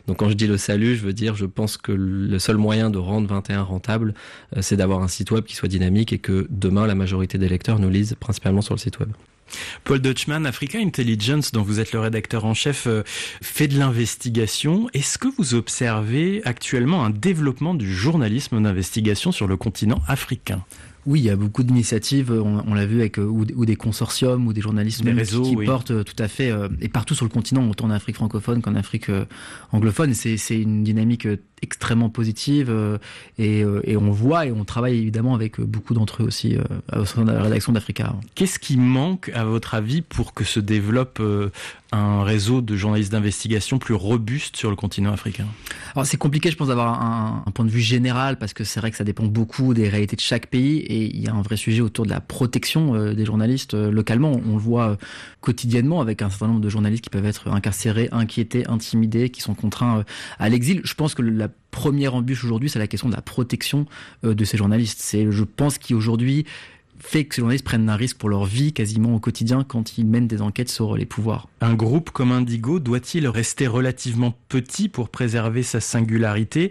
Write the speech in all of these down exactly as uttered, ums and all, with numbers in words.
Donc quand je dis le salut, je veux dire, je pense que le seul moyen de rendre vingt et un rentable, euh, c'est d'avoir un site web qui soit dynamique et que demain, la majorité des lecteurs nous lisent principalement sur le site web. Paul Deutschmann, Africa Intelligence, dont vous êtes le rédacteur en chef, euh, fait de l'investigation. Est-ce que vous observez actuellement un développement du journalisme d'investigation sur le continent africain ? Oui, il y a beaucoup d'initiatives, on, on l'a vu avec ou, ou des consortiums ou des journalistes des même réseaux, qui, qui oui. portent euh, tout à fait, euh, et partout sur le continent, autant en Afrique francophone qu'en Afrique euh, anglophone. C'est, c'est une dynamique euh, extrêmement positive euh, et, euh, et on voit et on travaille évidemment avec beaucoup d'entre eux aussi euh, au sein de la rédaction d'Africa. Qu'est-ce qui manque, à votre avis, pour que se développe euh, un réseau de journalistes d'investigation plus robuste sur le continent africain ? Alors c'est compliqué, je pense, d'avoir un, un point de vue général parce que c'est vrai que ça dépend beaucoup des réalités de chaque pays et il y a un vrai sujet autour de la protection euh, des journalistes euh, localement. On, on le voit euh, quotidiennement avec un certain nombre de journalistes qui peuvent être incarcérés, inquiétés, intimidés, qui sont contraints euh, à l'exil. Je pense que la première embûche aujourd'hui, c'est la question de la protection euh, de ces journalistes. C'est, je pense, qu'aujourd'hui fait que ces journalistes prennent un risque pour leur vie quasiment au quotidien quand ils mènent des enquêtes sur les pouvoirs. Un groupe comme Indigo doit-il rester relativement petit pour préserver sa singularité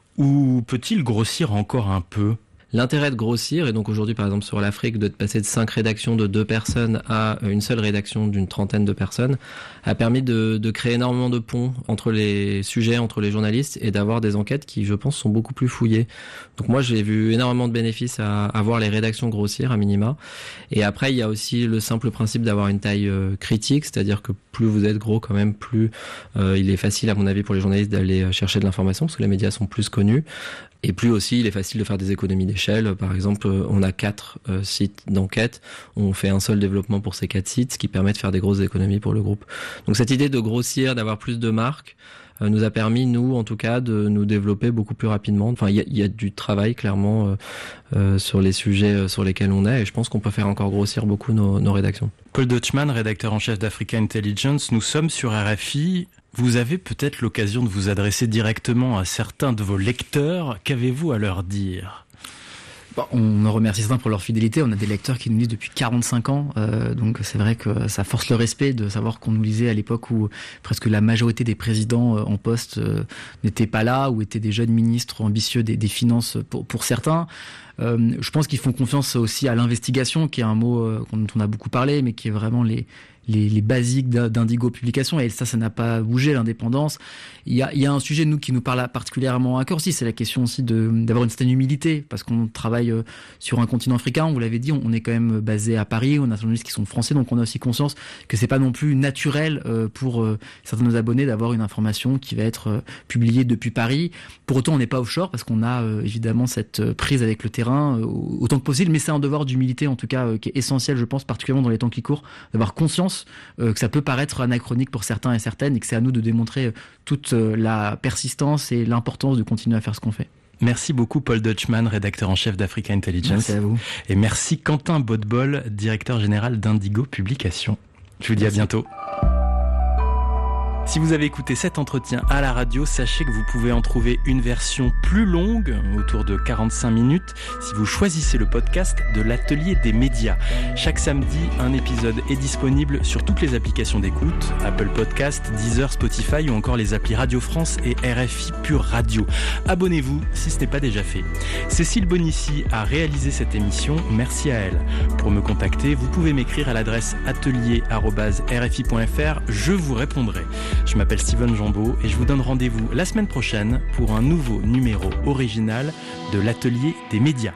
ou peut-il grossir encore un peu ? L'intérêt de grossir, et donc aujourd'hui par exemple sur l'Afrique, de passer de cinq rédactions de deux personnes à une seule rédaction d'une trentaine de personnes, a permis de, de créer énormément de ponts entre les sujets, entre les journalistes, et d'avoir des enquêtes qui, je pense, sont beaucoup plus fouillées. Donc moi j'ai vu énormément de bénéfices à, à voir les rédactions grossir à minima. Et après il y a aussi le simple principe d'avoir une taille euh, critique, c'est-à-dire que plus vous êtes gros quand même, plus euh, il est facile à mon avis pour les journalistes d'aller chercher de l'information, parce que les médias sont plus connus. Et plus aussi, il est facile de faire des économies d'échelle. Par exemple, on a quatre euh, sites d'enquête. On fait un seul développement pour ces quatre sites, ce qui permet de faire des grosses économies pour le groupe. Donc cette idée de grossir, d'avoir plus de marques, euh, nous a permis, nous, en tout cas, de nous développer beaucoup plus rapidement. Enfin, il y a, y a du travail, clairement, euh, euh, sur les sujets sur lesquels on est. Et je pense qu'on peut faire encore grossir beaucoup nos, nos rédactions. Paul Deutschmann, rédacteur en chef d'Africa Intelligence, nous sommes sur R F I. Vous avez peut-être l'occasion de vous adresser directement à certains de vos lecteurs. Qu'avez-vous à leur dire ? Bon, on en remercie certains pour leur fidélité. On a des lecteurs qui nous lisent depuis quarante-cinq ans. Euh, donc c'est vrai que ça force le respect de savoir qu'on nous lisait à l'époque où presque la majorité des présidents en poste euh, n'étaient pas là, ou étaient des jeunes ministres ambitieux des, des finances pour, pour certains. Euh, je pense qu'ils font confiance aussi à l'investigation, qui est un mot euh, dont on a beaucoup parlé, mais qui est vraiment les... Les, les basiques d'Indigo Publication, et ça, ça n'a pas bougé, l'indépendance. Il y a, il y a un sujet, nous, qui nous parle particulièrement à cœur aussi, c'est la question aussi de, d'avoir une certaine humilité, parce qu'on travaille sur un continent africain, on vous l'avait dit, on est quand même basé à Paris, on a des journalistes qui sont français, donc on a aussi conscience que c'est pas non plus naturel pour certains de nos abonnés d'avoir une information qui va être publiée depuis Paris. Pour autant, on n'est pas offshore, parce qu'on a évidemment cette prise avec le terrain autant que possible, mais c'est un devoir d'humilité, en tout cas, qui est essentiel, je pense, particulièrement dans les temps qui courent, d'avoir conscience Euh, que ça peut paraître anachronique pour certains et certaines, et que c'est à nous de démontrer toute euh, la persistance et l'importance de continuer à faire ce qu'on fait. Merci beaucoup Paul Deutschmann, rédacteur en chef d'Africa Intelligence. Merci à vous. Et merci Quentin Bodbol, directeur général d'Indigo Publication. Je vous dis merci. À bientôt. Si vous avez écouté cet entretien à la radio, sachez que vous pouvez en trouver une version plus longue, autour de quarante-cinq minutes, si vous choisissez le podcast de l'Atelier des médias. Chaque samedi, un épisode est disponible sur toutes les applications d'écoute, Apple Podcast, Deezer, Spotify ou encore les applis Radio France et R F I Pure Radio. Abonnez-vous si ce n'est pas déjà fait. Cécile Bonissi a réalisé cette émission, merci à elle. Pour me contacter, vous pouvez m'écrire à l'adresse atelier arobase r f i point f r, je vous répondrai. Je m'appelle Steven Jambeau et je vous donne rendez-vous la semaine prochaine pour un nouveau numéro original de l'Atelier des médias.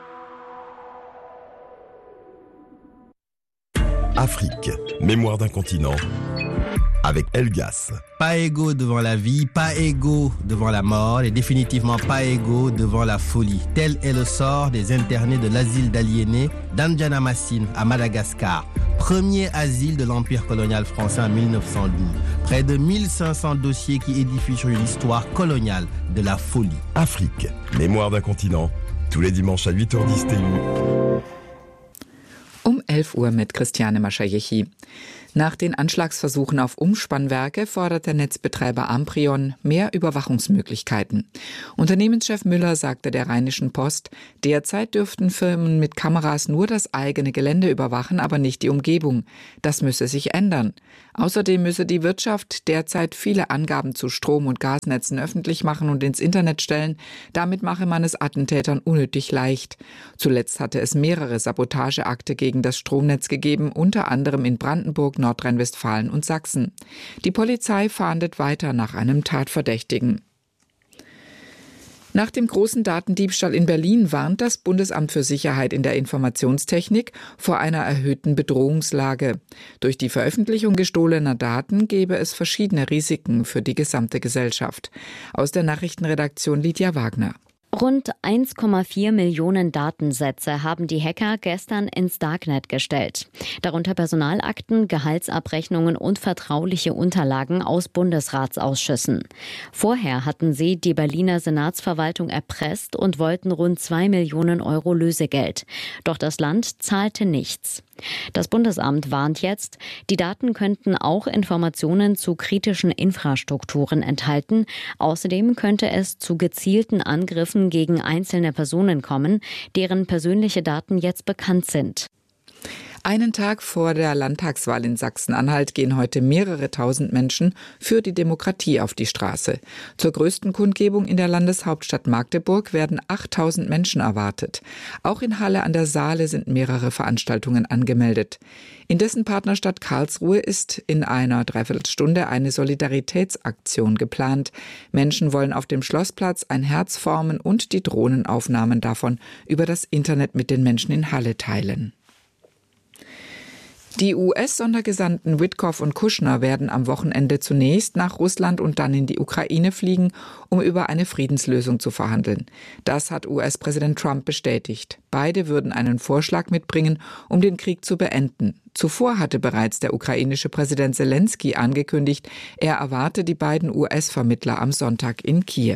Afrique, mémoire d'un continent, avec Elgas. Pas égaux devant la vie, pas égaux devant la mort et définitivement pas égaux devant la folie. Tel est le sort des internés de l'asile d'aliénés d'Andjanamasine à Madagascar, premier asile de l'Empire colonial français en mille neuf cent douze. Près de mille cinq cents dossiers qui édifient sur une histoire coloniale de la folie. Afrique, mémoire d'un continent, tous les dimanches à huit heures dix T U. Um elf Uhr mit Christiane Maschajechi. Nach den Anschlagsversuchen auf Umspannwerke fordert der Netzbetreiber Amprion mehr Überwachungsmöglichkeiten. Unternehmenschef Müller sagte der Rheinischen Post, derzeit dürften Firmen mit Kameras nur das eigene Gelände überwachen, aber nicht die Umgebung. Das müsse sich ändern. Außerdem müsse die Wirtschaft derzeit viele Angaben zu Strom- und Gasnetzen öffentlich machen und ins Internet stellen. Damit mache man es Attentätern unnötig leicht. Zuletzt hatte es mehrere Sabotageakte gegen das Stromnetz gegeben, unter anderem in Brandenburg, Nordrhein-Westfalen und Sachsen. Die Polizei fahndet weiter nach einem Tatverdächtigen. Nach dem großen Datendiebstahl in Berlin warnt das Bundesamt für Sicherheit in der Informationstechnik vor einer erhöhten Bedrohungslage. Durch die Veröffentlichung gestohlener Daten gäbe es verschiedene Risiken für die gesamte Gesellschaft. Aus der Nachrichtenredaktion Lydia Wagner. Rund eins Komma vier Millionen Datensätze haben die Hacker gestern ins Darknet gestellt. Darunter Personalakten, Gehaltsabrechnungen und vertrauliche Unterlagen aus Bundesratsausschüssen. Vorher hatten sie die Berliner Senatsverwaltung erpresst und wollten rund zwei Millionen Euro Lösegeld. Doch das Land zahlte nichts. Das Bundesamt warnt jetzt, die Daten könnten auch Informationen zu kritischen Infrastrukturen enthalten. Außerdem könnte es zu gezielten Angriffen gegen einzelne Personen kommen, deren persönliche Daten jetzt bekannt sind. Einen Tag vor der Landtagswahl in Sachsen-Anhalt gehen heute mehrere tausend Menschen für die Demokratie auf die Straße. Zur größten Kundgebung in der Landeshauptstadt Magdeburg werden achttausend Menschen erwartet. Auch in Halle an der Saale sind mehrere Veranstaltungen angemeldet. In dessen Partnerstadt Karlsruhe ist in einer Dreiviertelstunde eine Solidaritätsaktion geplant. Menschen wollen auf dem Schlossplatz ein Herz formen und die Drohnenaufnahmen davon über das Internet mit den Menschen in Halle teilen. Die U S-Sondergesandten Witkoff und Kushner werden am Wochenende zunächst nach Russland und dann in die Ukraine fliegen, um über eine Friedenslösung zu verhandeln. Das hat U S-Präsident Trump bestätigt. Beide würden einen Vorschlag mitbringen, um den Krieg zu beenden. Zuvor hatte bereits der ukrainische Präsident Zelensky angekündigt, er erwarte die beiden U S-Vermittler am Sonntag in Kiew.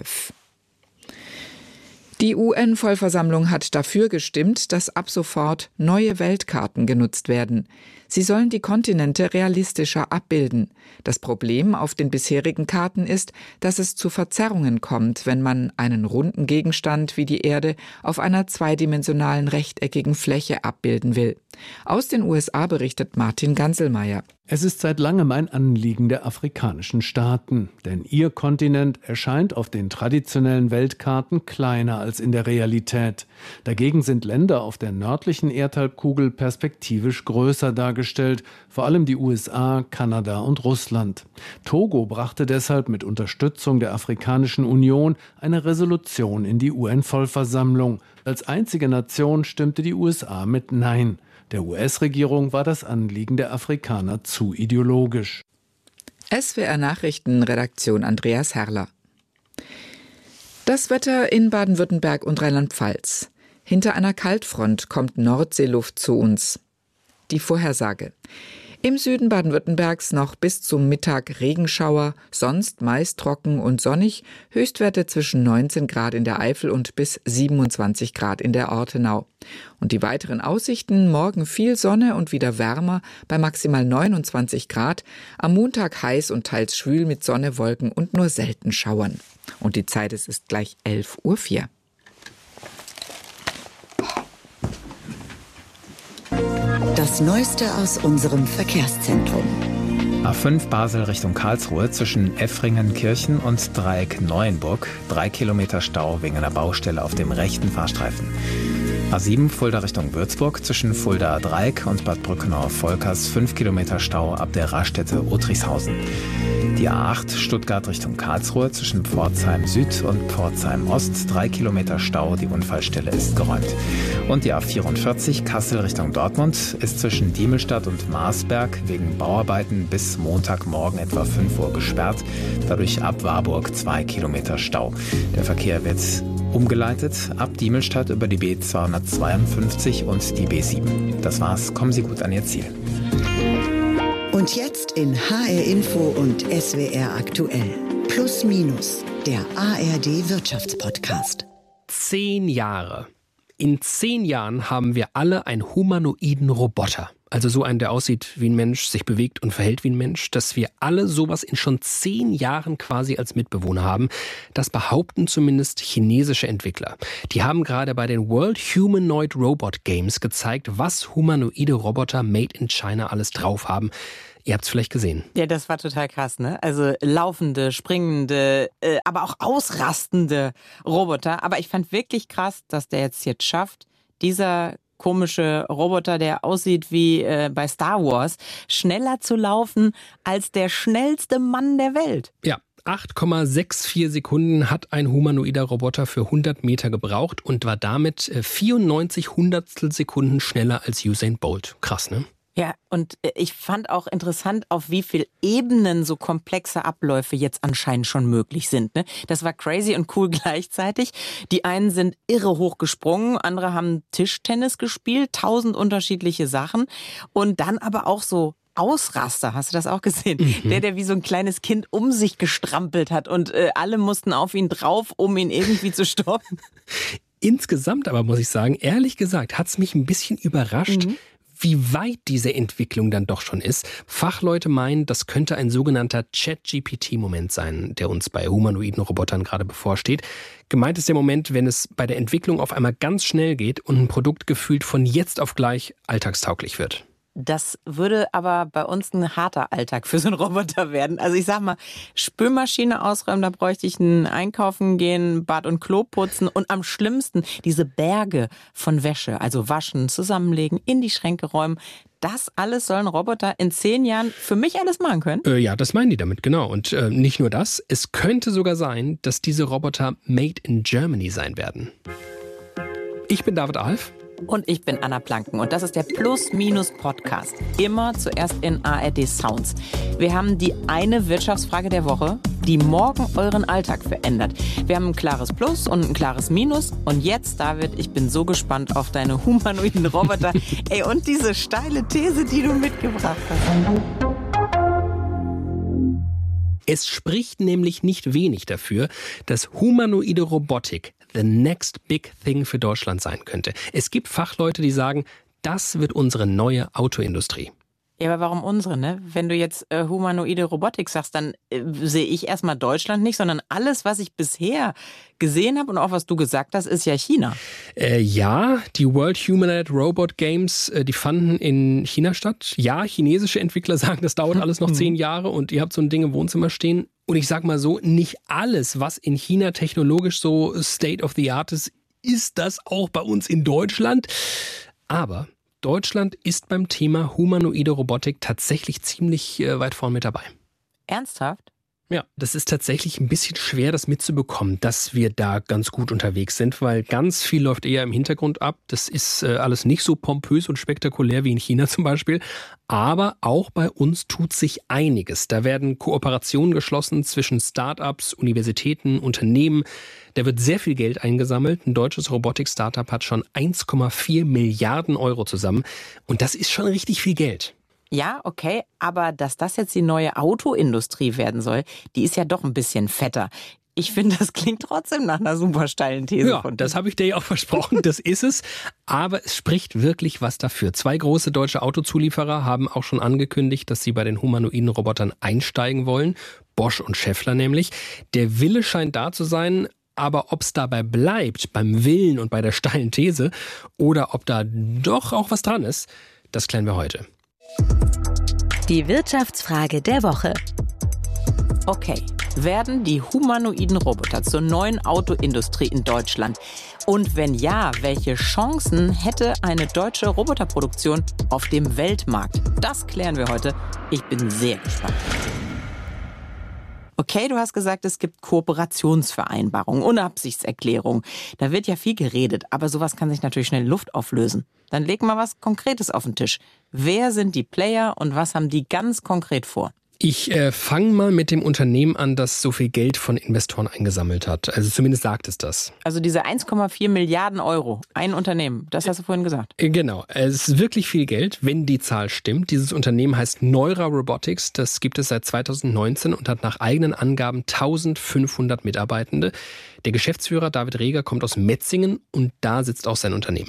Die U N-Vollversammlung hat dafür gestimmt, dass ab sofort neue Weltkarten genutzt werden. Sie sollen die Kontinente realistischer abbilden. Das Problem auf den bisherigen Karten ist, dass es zu Verzerrungen kommt, wenn man einen runden Gegenstand wie die Erde auf einer zweidimensionalen rechteckigen Fläche abbilden will. Aus den U S A berichtet Martin Ganselmeier. Es ist seit langem ein Anliegen der afrikanischen Staaten, denn ihr Kontinent erscheint auf den traditionellen Weltkarten kleiner als in der Realität. Dagegen sind Länder auf der nördlichen Erdhalbkugel perspektivisch größer dargestellt, vor allem die U S A, Kanada und Russland. Togo brachte deshalb mit Unterstützung der Afrikanischen Union eine Resolution in die U N-Vollversammlung. Als einzige Nation stimmte die U S A mit Nein. Der U S-Regierung war das Anliegen der Afrikaner zu ideologisch. S W R-Nachrichtenredaktion Andreas Herrler. Das Wetter in Baden-Württemberg und Rheinland-Pfalz. Hinter einer Kaltfront kommt Nordseeluft zu uns. Die Vorhersage. Im Süden Baden-Württembergs noch bis zum Mittag Regenschauer, sonst meist trocken und sonnig, Höchstwerte zwischen neunzehn Grad in der Eifel und bis siebenundzwanzig Grad in der Ortenau. Und die weiteren Aussichten: morgen viel Sonne und wieder wärmer bei maximal neunundzwanzig Grad, am Montag heiß und teils schwül mit Sonne, Wolken und nur selten Schauern. Und die Zeit, es ist gleich elf Uhr vier. Das Neueste aus unserem Verkehrszentrum. A fünf Basel Richtung Karlsruhe zwischen Effringen-Kirchen und Dreieck-Neuenburg. Drei Kilometer Stau wegen einer Baustelle auf dem rechten Fahrstreifen. A sieben Fulda Richtung Würzburg zwischen Fulda Dreieck und Bad Brückenau-Volkers. Fünf Kilometer Stau ab der Raststätte Otrichshausen. Die A acht Stuttgart Richtung Karlsruhe zwischen Pforzheim Süd und Pforzheim Ost. Drei Kilometer Stau, die Unfallstelle ist geräumt. Und die A vierundvierzig Kassel Richtung Dortmund ist zwischen Diemelstadt und Marsberg wegen Bauarbeiten bis Montagmorgen etwa fünf Uhr gesperrt. Dadurch ab Warburg zwei Kilometer Stau. Der Verkehr wird umgeleitet ab Diemelstadt über die B zweihundertzweiundfünfzig und die B sieben. Das war's. Kommen Sie gut an Ihr Ziel. Und jetzt in H R Info und S W R aktuell. Plus Minus, der A R D Wirtschaftspodcast. Zehn Jahre. In zehn Jahren haben wir alle einen humanoiden Roboter. also so einen, der aussieht wie ein Mensch, sich bewegt und verhält wie ein Mensch, dass wir alle sowas in schon zehn Jahren quasi als Mitbewohner haben. Das behaupten zumindest chinesische Entwickler. Die haben gerade bei den World Humanoid Robot Games gezeigt, was humanoide Roboter made in China alles drauf haben. Ihr habt es vielleicht gesehen. Ja, das war total krass, ne? Also laufende, springende, äh, aber auch ausrastende Roboter. Aber ich fand wirklich krass, dass der jetzt jetzt schafft, dieser komische Roboter, der aussieht wie äh, bei Star Wars, schneller zu laufen als der schnellste Mann der Welt. Ja. acht Komma vierundsechzig Sekunden hat ein humanoider Roboter für hundert Meter gebraucht und war damit vierundneunzig Hundertstel Sekunden schneller als Usain Bolt. Krass, ne? Ja, und ich fand auch interessant, auf wie viel Ebenen so komplexe Abläufe jetzt anscheinend schon möglich sind. Ne? Das war crazy und cool gleichzeitig. Die einen sind irre hoch gesprungen, andere haben Tischtennis gespielt, tausend unterschiedliche Sachen. Und dann aber auch so Ausraster, hast du das auch gesehen? Mhm. Der, der wie so ein kleines Kind um sich gestrampelt hat und äh, alle mussten auf ihn drauf, um ihn irgendwie zu stoppen. Insgesamt aber muss ich sagen, ehrlich gesagt, hat es mich ein bisschen überrascht, mhm. wie weit diese Entwicklung dann doch schon ist. Fachleute meinen, das könnte ein sogenannter Chat-G P T-Moment sein, der uns bei humanoiden Robotern gerade bevorsteht. Gemeint ist der Moment, wenn es bei der Entwicklung auf einmal ganz schnell geht und ein Produkt gefühlt von jetzt auf gleich alltagstauglich wird. Das würde aber bei uns ein harter Alltag für so einen Roboter werden. Also ich sag mal, Spülmaschine ausräumen, da bräuchte ich ein Einkaufen gehen, Bad und Klo putzen und am schlimmsten diese Berge von Wäsche, also waschen, zusammenlegen, in die Schränke räumen. Das alles sollen Roboter in zehn Jahren für mich alles machen können? Äh, ja, das meinen die damit, genau. Und äh, nicht nur das, es könnte sogar sein, dass diese Roboter made in Germany sein werden. Ich bin David Alf. Und ich bin Anna Planken und das ist der Plus-Minus-Podcast. Immer zuerst in A R D Sounds. Wir haben die eine Wirtschaftsfrage der Woche, die morgen euren Alltag verändert. Wir haben ein klares Plus und ein klares Minus. Und jetzt, David, ich bin so gespannt auf deine humanoiden Roboter. Ey, und diese steile These, die du mitgebracht hast. Es spricht nämlich nicht wenig dafür, dass humanoide Robotik the next big thing für Deutschland sein könnte. Es gibt Fachleute, die sagen, das wird unsere neue Autoindustrie. Ja, aber warum unsere, ne? Wenn du jetzt äh, humanoide Robotik sagst, dann äh, sehe ich erstmal Deutschland nicht, sondern alles, was ich bisher gesehen habe und auch was du gesagt hast, ist ja China. Äh, ja, die World Humanoid Robot Games, äh, die fanden in China statt. Ja, chinesische Entwickler sagen, das dauert alles noch zehn Jahre und ihr habt so ein Ding im Wohnzimmer stehen. Und ich sag mal so, nicht alles, was in China technologisch so State of the Art ist, ist das auch bei uns in Deutschland. Aber Deutschland ist beim Thema humanoide Robotik tatsächlich ziemlich äh, weit vorn mit dabei. Ernsthaft? Ja, das ist tatsächlich ein bisschen schwer, das mitzubekommen, dass wir da ganz gut unterwegs sind, weil ganz viel läuft eher im Hintergrund ab. Das ist äh, alles nicht so pompös und spektakulär wie in China zum Beispiel. Aber auch bei uns tut sich einiges. Da werden Kooperationen geschlossen zwischen Start-ups, Universitäten, Unternehmen. Da wird sehr viel Geld eingesammelt. Ein deutsches Robotik-Startup hat schon eins Komma vier Milliarden Euro zusammen. Und das ist schon richtig viel Geld. Ja, okay, aber dass das jetzt die neue Autoindustrie werden soll, die ist ja doch ein bisschen fetter. Ich finde, das klingt trotzdem nach einer super steilen These. Ja, von das habe ich dir ja auch versprochen, das ist es. Aber es spricht wirklich was dafür. Zwei große deutsche Autozulieferer haben auch schon angekündigt, dass sie bei den humanoiden Robotern einsteigen wollen. Bosch und Schaeffler nämlich. Der Wille scheint da zu sein. Aber ob es dabei bleibt, beim Willen und bei der steilen These, oder ob da doch auch was dran ist, das klären wir heute. Die Wirtschaftsfrage der Woche. Okay, werden die humanoiden Roboter zur neuen Autoindustrie in Deutschland? Und wenn ja, welche Chancen hätte eine deutsche Roboterproduktion auf dem Weltmarkt? Das klären wir heute. Ich bin sehr gespannt. Okay, du hast gesagt, es gibt Kooperationsvereinbarungen, Unabsichtserklärungen. Da wird ja viel geredet, aber sowas kann sich natürlich schnell Luft auflösen. Dann leg mal was Konkretes auf den Tisch. Wer sind die Player und was haben die ganz konkret vor? Ich äh, fange mal mit dem Unternehmen an, das so viel Geld von Investoren eingesammelt hat. Also zumindest sagt es das. Also diese eins Komma vier Milliarden Euro, ein Unternehmen, das hast du vorhin gesagt. Äh, genau, es ist wirklich viel Geld, wenn die Zahl stimmt. Dieses Unternehmen heißt Neura Robotics, das gibt es seit zweitausendneunzehn und hat nach eigenen Angaben eintausendfünfhundert Mitarbeitende. Der Geschäftsführer David Reger kommt aus Metzingen und da sitzt auch sein Unternehmen.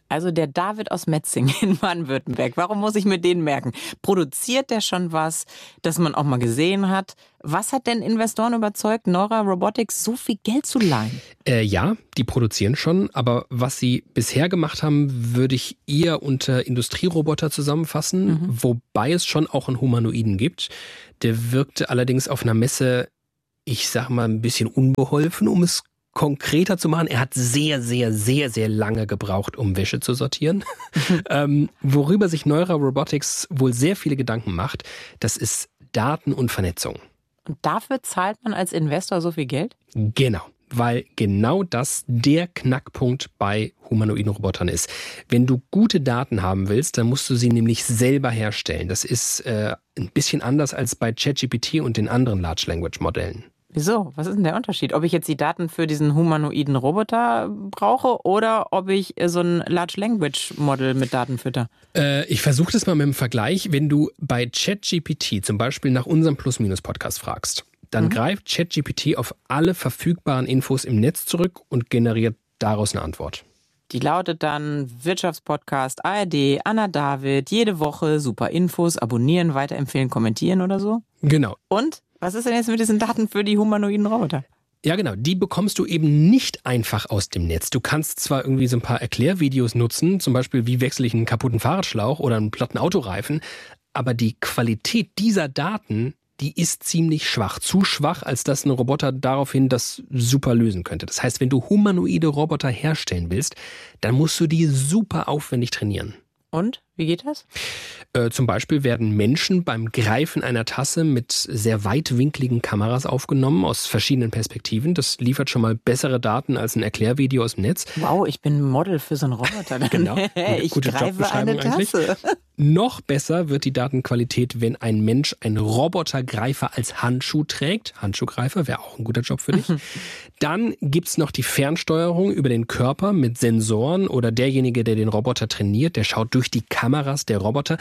Also der David aus Metzing in Baden-Württemberg, warum muss ich mir den merken? Produziert der schon was, das man auch mal gesehen hat? Was hat denn Investoren überzeugt, Neura Robotics so viel Geld zu leihen? Äh, ja, die produzieren schon, aber was sie bisher gemacht haben, würde ich eher unter Industrieroboter zusammenfassen, mhm. wobei es schon auch einen Humanoiden gibt. Der wirkte allerdings auf einer Messe, ich sag mal, ein bisschen unbeholfen, um es konkreter zu machen. Er hat sehr, sehr, sehr, sehr lange gebraucht, um Wäsche zu sortieren. ähm, worüber sich Neura Robotics wohl sehr viele Gedanken macht, das ist Daten und Vernetzung. Und dafür zahlt man als Investor so viel Geld? Genau, weil genau das der Knackpunkt bei humanoiden Robotern ist. Wenn du gute Daten haben willst, dann musst du sie nämlich selber herstellen. Das ist äh, ein bisschen anders als bei ChatGPT und den anderen Large Language Modellen. Wieso? Was ist denn der Unterschied? Ob ich jetzt die Daten für diesen humanoiden Roboter brauche oder ob ich so ein Large Language Model mit Daten fütter? Äh, ich versuche das mal mit dem Vergleich. Wenn du bei ChatGPT zum Beispiel nach unserem Plus-Minus-Podcast fragst, dann mhm. greift ChatGPT auf alle verfügbaren Infos im Netz zurück und generiert daraus eine Antwort. Die lautet dann Wirtschaftspodcast, A R D, Anna David, jede Woche super Infos, abonnieren, weiterempfehlen, kommentieren oder so? Genau. Und? Was ist denn jetzt mit diesen Daten für die humanoiden Roboter? Ja, genau. Die bekommst du eben nicht einfach aus dem Netz. Du kannst zwar irgendwie so ein paar Erklärvideos nutzen, zum Beispiel, wie wechsle ich einen kaputten Fahrradschlauch oder einen platten Autoreifen, aber die Qualität dieser Daten, die ist ziemlich schwach. Zu schwach, als dass ein Roboter daraufhin das super lösen könnte. Das heißt, wenn du humanoide Roboter herstellen willst, dann musst du die super aufwendig trainieren. Und? Wie geht das? Äh, zum Beispiel werden Menschen beim Greifen einer Tasse mit sehr weitwinkligen Kameras aufgenommen aus verschiedenen Perspektiven. Das liefert schon mal bessere Daten als ein Erklärvideo aus dem Netz. Wow, ich bin Model für so einen Roboter. Genau. Ich gute greife eine Tasse. Eigentlich. Noch besser wird die Datenqualität, wenn ein Mensch einen Robotergreifer als Handschuh trägt. Handschuhgreifer wäre auch ein guter Job für dich. Dann gibt's noch die Fernsteuerung über den Körper mit Sensoren oder derjenige, der den Roboter trainiert, der schaut durch die Kameras der Roboter.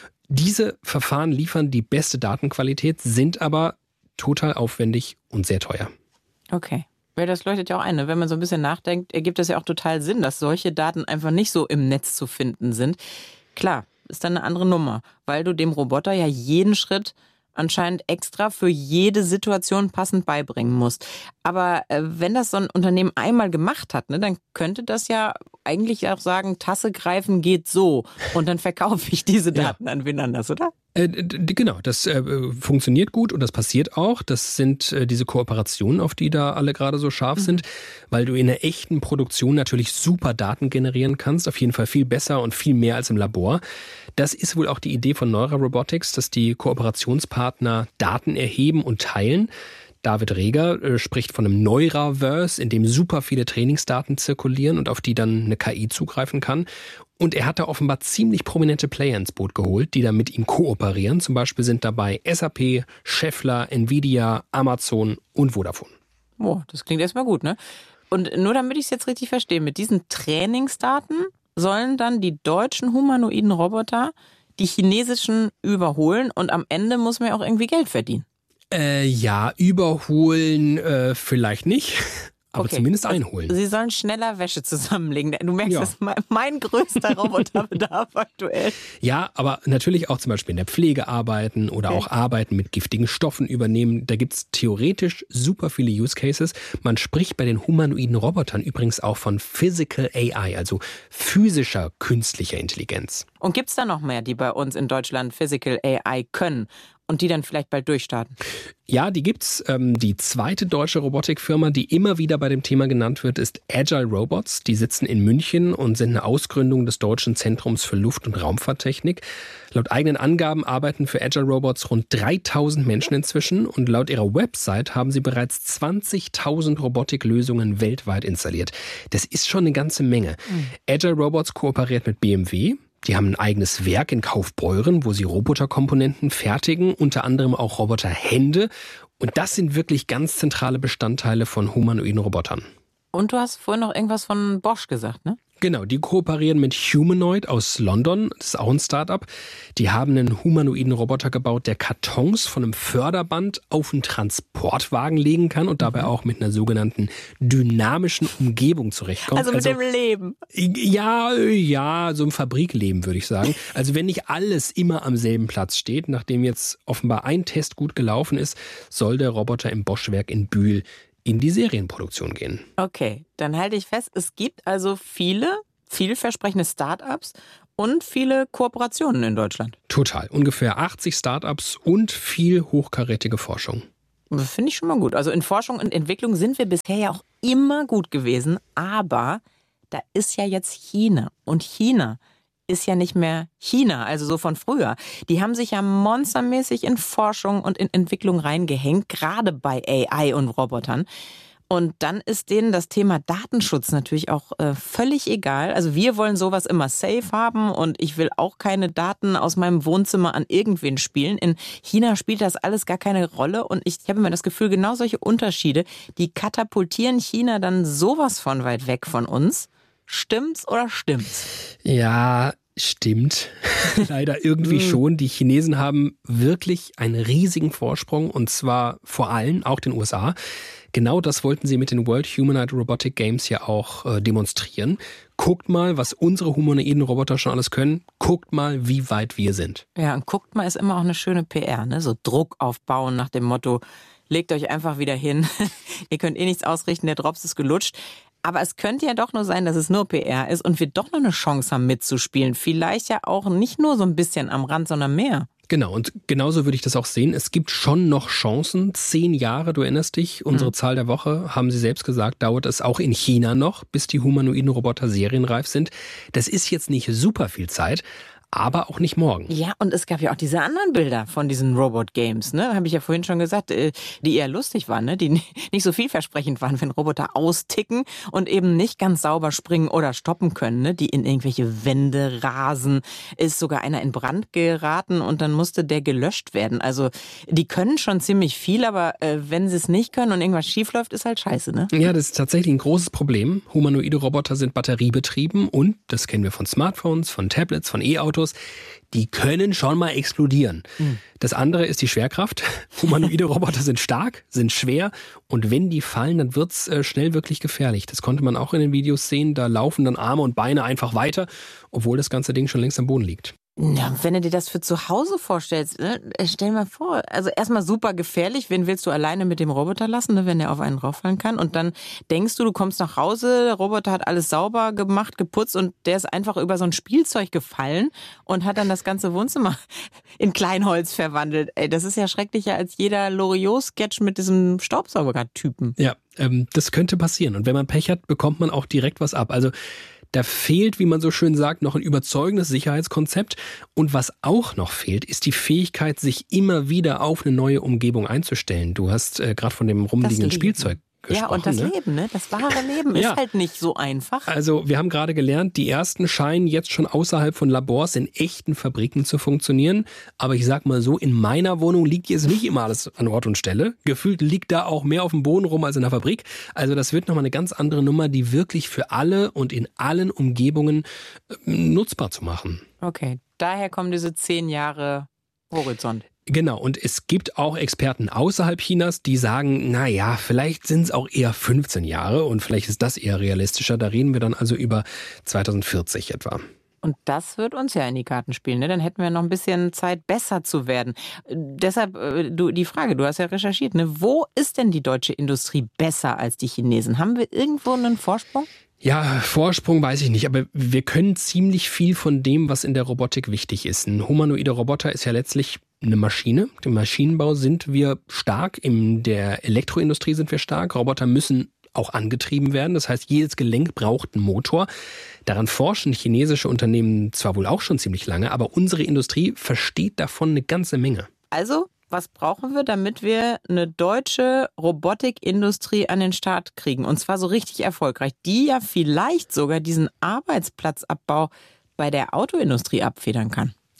Diese Verfahren liefern die beste Datenqualität, sind aber total aufwendig und sehr teuer. Okay. Weil das leuchtet ja auch ein, ne? Wenn man so ein bisschen nachdenkt, ergibt es ja auch total Sinn, dass solche Daten einfach nicht so im Netz zu finden sind. Klar, ist dann eine andere Nummer, weil du dem Roboter ja jeden Schritt anscheinend extra für jede Situation passend beibringen musst. Aber äh, wenn das so ein Unternehmen einmal gemacht hat, ne, dann könnte das ja eigentlich auch sagen, Tasse greifen geht so und dann verkaufe ich diese Daten ja. an wen anders, oder? Äh, genau, das äh, funktioniert gut und das passiert auch. Das sind äh, diese Kooperationen, auf die da alle gerade so scharf mhm. sind, weil du in einer echten Produktion natürlich super Daten generieren kannst, auf jeden Fall viel besser und viel mehr als im Labor. Das ist wohl auch die Idee von Neura Robotics, dass die Kooperationspartner Daten erheben und teilen. David Reger äh, spricht von einem Neuraverse, in dem super viele Trainingsdaten zirkulieren und auf die dann eine K I zugreifen kann. Und er hat da offenbar ziemlich prominente Player ins Boot geholt, die da mit ihm kooperieren. Zum Beispiel sind dabei S A P, Schaeffler, Nvidia, Amazon und Vodafone. Boah, das klingt erstmal gut, ne? Und nur damit ich es jetzt richtig verstehe, mit diesen Trainingsdaten sollen dann die deutschen humanoiden Roboter die chinesischen überholen und am Ende muss man ja auch irgendwie Geld verdienen. Äh, ja, überholen äh, vielleicht nicht. Aber okay. Zumindest einholen. Sie sollen schneller Wäsche zusammenlegen. Du merkst, ja. Das ist mein, mein größter Roboterbedarf aktuell. Ja, aber natürlich auch zum Beispiel in der Pflege arbeiten oder okay. auch Arbeiten mit giftigen Stoffen übernehmen. Da gibt es theoretisch super viele Use Cases. Man spricht bei den humanoiden Robotern übrigens auch von Physical A I, also physischer künstlicher Intelligenz. Und gibt es da noch mehr, die bei uns in Deutschland Physical A I können? Und die dann vielleicht bald durchstarten? Ja, die gibt's. Die zweite deutsche Robotikfirma, die immer wieder bei dem Thema genannt wird, ist Agile Robots. Die sitzen in München und sind eine Ausgründung des Deutschen Zentrums für Luft- und Raumfahrttechnik. Laut eigenen Angaben arbeiten für Agile Robots rund dreitausend Menschen inzwischen und laut ihrer Website haben sie bereits zwanzigtausend Robotiklösungen weltweit installiert. Das ist schon eine ganze Menge. Mhm. Agile Robots kooperiert mit B M W. Die haben ein eigenes Werk in Kaufbeuren, wo sie Roboterkomponenten fertigen, unter anderem auch Roboterhände. Und das sind wirklich ganz zentrale Bestandteile von humanoiden Robotern. Und du hast vorhin noch irgendwas von Bosch gesagt, ne? Genau, die kooperieren mit Humanoid aus London, das ist auch ein Start-up. Die haben einen humanoiden Roboter gebaut, der Kartons von einem Förderband auf einen Transportwagen legen kann und dabei auch mit einer sogenannten dynamischen Umgebung zurechtkommt. Also mit also, dem Leben. Ja, ja, so im Fabrikleben würde ich sagen. Also wenn nicht alles immer am selben Platz steht, nachdem jetzt offenbar ein Test gut gelaufen ist, soll der Roboter im Bosch-Werk in Bühl in die Serienproduktion gehen. Okay, dann halte ich fest, es gibt also viele vielversprechende Start-ups und viele Kooperationen in Deutschland. Total. Ungefähr achtzig Start-ups und viel hochkarätige Forschung. Das finde ich schon mal gut. Also in Forschung und Entwicklung sind wir bisher ja auch immer gut gewesen, aber da ist ja jetzt China. Und China ist ja nicht mehr China, also so von früher. Die haben sich ja monstermäßig in Forschung und in Entwicklung reingehängt, gerade bei A I und Robotern. Und dann ist denen das Thema Datenschutz natürlich auch äh, völlig egal. Also wir wollen sowas immer safe haben und ich will auch keine Daten aus meinem Wohnzimmer an irgendwen spielen. In China spielt das alles gar keine Rolle und ich habe immer das Gefühl, genau solche Unterschiede, die katapultieren China dann sowas von weit weg von uns. Stimmt's oder stimmt's? Ja, stimmt. Leider irgendwie schon. Die Chinesen haben wirklich einen riesigen Vorsprung und zwar vor allem auch den U S A. Genau das wollten sie mit den World Humanoid Robotic Games ja auch äh, demonstrieren. Guckt mal, was unsere humanoiden Roboter schon alles können. Guckt mal, wie weit wir sind. Ja, und guckt mal ist immer auch eine schöne P R, ne? So Druck aufbauen nach dem Motto, legt euch einfach wieder hin. Ihr könnt eh nichts ausrichten, der Drops ist gelutscht. Aber es könnte ja doch nur sein, dass es nur P R ist und wir doch noch eine Chance haben mitzuspielen. Vielleicht ja auch nicht nur so ein bisschen am Rand, sondern mehr. Genau, und genauso würde ich das auch sehen. Es gibt schon noch Chancen. Zehn Jahre, du erinnerst dich, unsere mhm. Zahl der Woche, haben sie selbst gesagt, dauert es auch in China noch, bis die humanoiden Roboter serienreif sind. Das ist jetzt nicht super viel Zeit, aber auch nicht morgen. Ja, und es gab ja auch diese anderen Bilder von diesen Robot-Games, ne? Habe ich ja vorhin schon gesagt, die eher lustig waren, ne? Die nicht so vielversprechend waren, wenn Roboter austicken und eben nicht ganz sauber springen oder stoppen können, ne? Die in irgendwelche Wände rasen. Ist sogar einer in Brand geraten und dann musste der gelöscht werden. Also die können schon ziemlich viel, aber äh, wenn sie es nicht können und irgendwas schief läuft, ist halt scheiße, ne? Ja, das ist tatsächlich ein großes Problem. Humanoide Roboter sind batteriebetrieben und, das kennen wir von Smartphones, von Tablets, von E-Autos, die können schon mal explodieren. Mhm. Das andere ist die Schwerkraft. Humanoide Roboter sind stark, sind schwer und wenn die fallen, dann wird's äh, schnell wirklich gefährlich. Das konnte man auch in den Videos sehen. Da laufen dann Arme und Beine einfach weiter, obwohl das ganze Ding schon längst am Boden liegt. Ja, wenn du dir das für zu Hause vorstellst, ne? Stell mal vor, also erstmal super gefährlich, wen willst du alleine mit dem Roboter lassen, ne? Wenn der auf einen rauffallen kann und dann denkst du, du kommst nach Hause, der Roboter hat alles sauber gemacht, geputzt und der ist einfach über so ein Spielzeug gefallen und hat dann das ganze Wohnzimmer in Kleinholz verwandelt. Ey, das ist ja schrecklicher als jeder Loriot-Sketch mit diesem Staubsauger-Typen. Ja, ähm, das könnte passieren und wenn man Pech hat, bekommt man auch direkt was ab. Also da fehlt, wie man so schön sagt, noch ein überzeugendes Sicherheitskonzept. Und was auch noch fehlt, ist die Fähigkeit, sich immer wieder auf eine neue Umgebung einzustellen. Du hast äh, gerade von dem rumliegenden Spielzeug gesprochen. Ja, und das ne? Leben, ne? Das wahre Leben ja. ist halt nicht so einfach. Also wir haben gerade gelernt, die ersten scheinen jetzt schon außerhalb von Labors in echten Fabriken zu funktionieren. Aber ich sag mal so, in meiner Wohnung liegt jetzt nicht immer alles an Ort und Stelle. Gefühlt liegt da auch mehr auf dem Boden rum als in der Fabrik. Also das wird nochmal eine ganz andere Nummer, die wirklich für alle und in allen Umgebungen äh, nutzbar zu machen. Okay, daher kommen diese zehn Jahre Horizont. Genau, und es gibt auch Experten außerhalb Chinas, die sagen, na ja, vielleicht sind es auch eher fünfzehn Jahre und vielleicht ist das eher realistischer. Da reden wir dann also über zweitausendvierzig etwa. Und das wird uns ja in die Karten spielen, ne? Dann hätten wir noch ein bisschen Zeit, besser zu werden. Deshalb äh, du, die Frage, du hast ja recherchiert, ne? Wo ist denn die deutsche Industrie besser als die Chinesen? Haben wir irgendwo einen Vorsprung? Ja, Vorsprung weiß ich nicht, aber wir können ziemlich viel von dem, was in der Robotik wichtig ist. Ein humanoider Roboter ist ja letztlich eine Maschine. Im Maschinenbau sind wir stark, in der Elektroindustrie sind wir stark. Roboter müssen auch angetrieben werden. Das heißt, jedes Gelenk braucht einen Motor. Daran forschen chinesische Unternehmen zwar wohl auch schon ziemlich lange, aber unsere Industrie versteht davon eine ganze Menge. Also, was brauchen wir, damit wir eine deutsche Robotikindustrie an den Start kriegen? Und zwar so richtig erfolgreich, die ja vielleicht sogar diesen Arbeitsplatzabbau bei der Autoindustrie abfedern kann.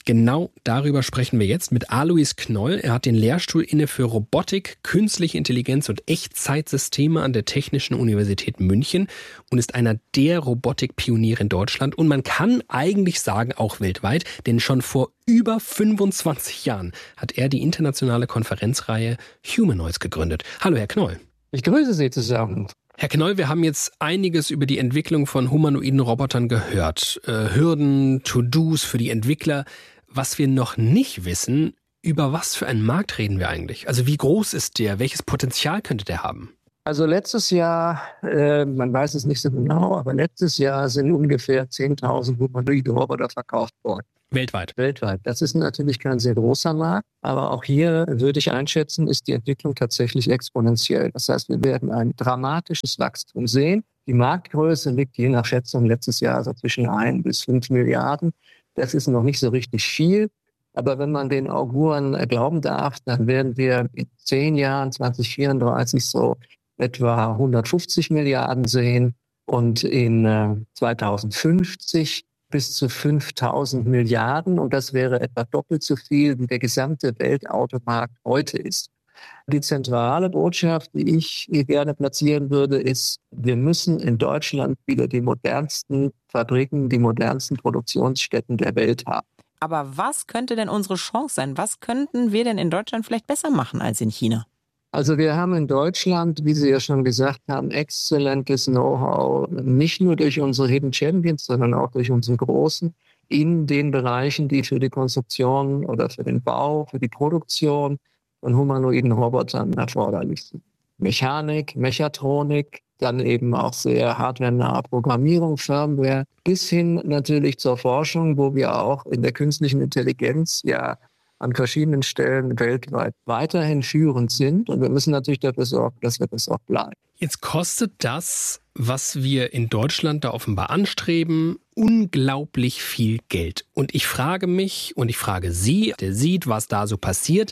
Genau darüber sprechen wir jetzt mit Alois Knoll. Er hat den Lehrstuhl inne für Robotik, künstliche Intelligenz und Echtzeitsysteme an der Technischen Universität München und ist einer der Robotikpioniere in Deutschland. Und man kann eigentlich sagen, auch weltweit, denn schon vor über fünfundzwanzig Jahren hat er die internationale Konferenzreihe Humanoids gegründet. Hallo, Herr Knoll. Ich grüße Sie zusammen. Herr Knoll, wir haben jetzt einiges über die Entwicklung von humanoiden Robotern gehört. Äh, Hürden, To-Dos für die Entwickler. Was wir noch nicht wissen, über was für einen Markt reden wir eigentlich? Also wie groß ist der? Welches Potenzial könnte der haben? Also letztes Jahr, äh, man weiß es nicht so genau, aber letztes Jahr sind ungefähr zehntausend humanoide Roboter verkauft worden. Weltweit? Weltweit. Das ist natürlich kein sehr großer Markt, aber auch hier würde ich einschätzen, ist die Entwicklung tatsächlich exponentiell. Das heißt, wir werden ein dramatisches Wachstum sehen. Die Marktgröße liegt je nach Schätzung letztes Jahr so zwischen ein bis fünf Milliarden. Das ist noch nicht so richtig viel. Aber wenn man den Auguren glauben darf, dann werden wir in zehn Jahren, zwanzig vierunddreißig, so etwa hundertfünfzig Milliarden sehen und in äh, zweitausendfünfzig bis zu fünftausend Milliarden. Und das wäre etwa doppelt so viel, wie der gesamte Weltautomarkt heute ist. Die zentrale Botschaft, die ich hier gerne platzieren würde, ist, wir müssen in Deutschland wieder die modernsten Fabriken, die modernsten Produktionsstätten der Welt haben. Aber was könnte denn unsere Chance sein? Was könnten wir denn in Deutschland vielleicht besser machen als in China? Also wir haben in Deutschland, wie Sie ja schon gesagt haben, exzellentes Know-how, nicht nur durch unsere Hidden Champions, sondern auch durch unsere Großen in den Bereichen, die für die Konstruktion oder für den Bau, für die Produktion von humanoiden Robotern erforderlich sind. Mechanik, Mechatronik, dann eben auch sehr hardwarenahe Programmierung, Firmware, bis hin natürlich zur Forschung, wo wir auch in der künstlichen Intelligenz ja an verschiedenen Stellen weltweit weiterhin führend sind. Und wir müssen natürlich dafür sorgen, dass wir das auch bleiben. Jetzt kostet das, was wir in Deutschland da offenbar anstreben, unglaublich viel Geld. Und ich frage mich und ich frage Sie, der sieht, was da so passiert.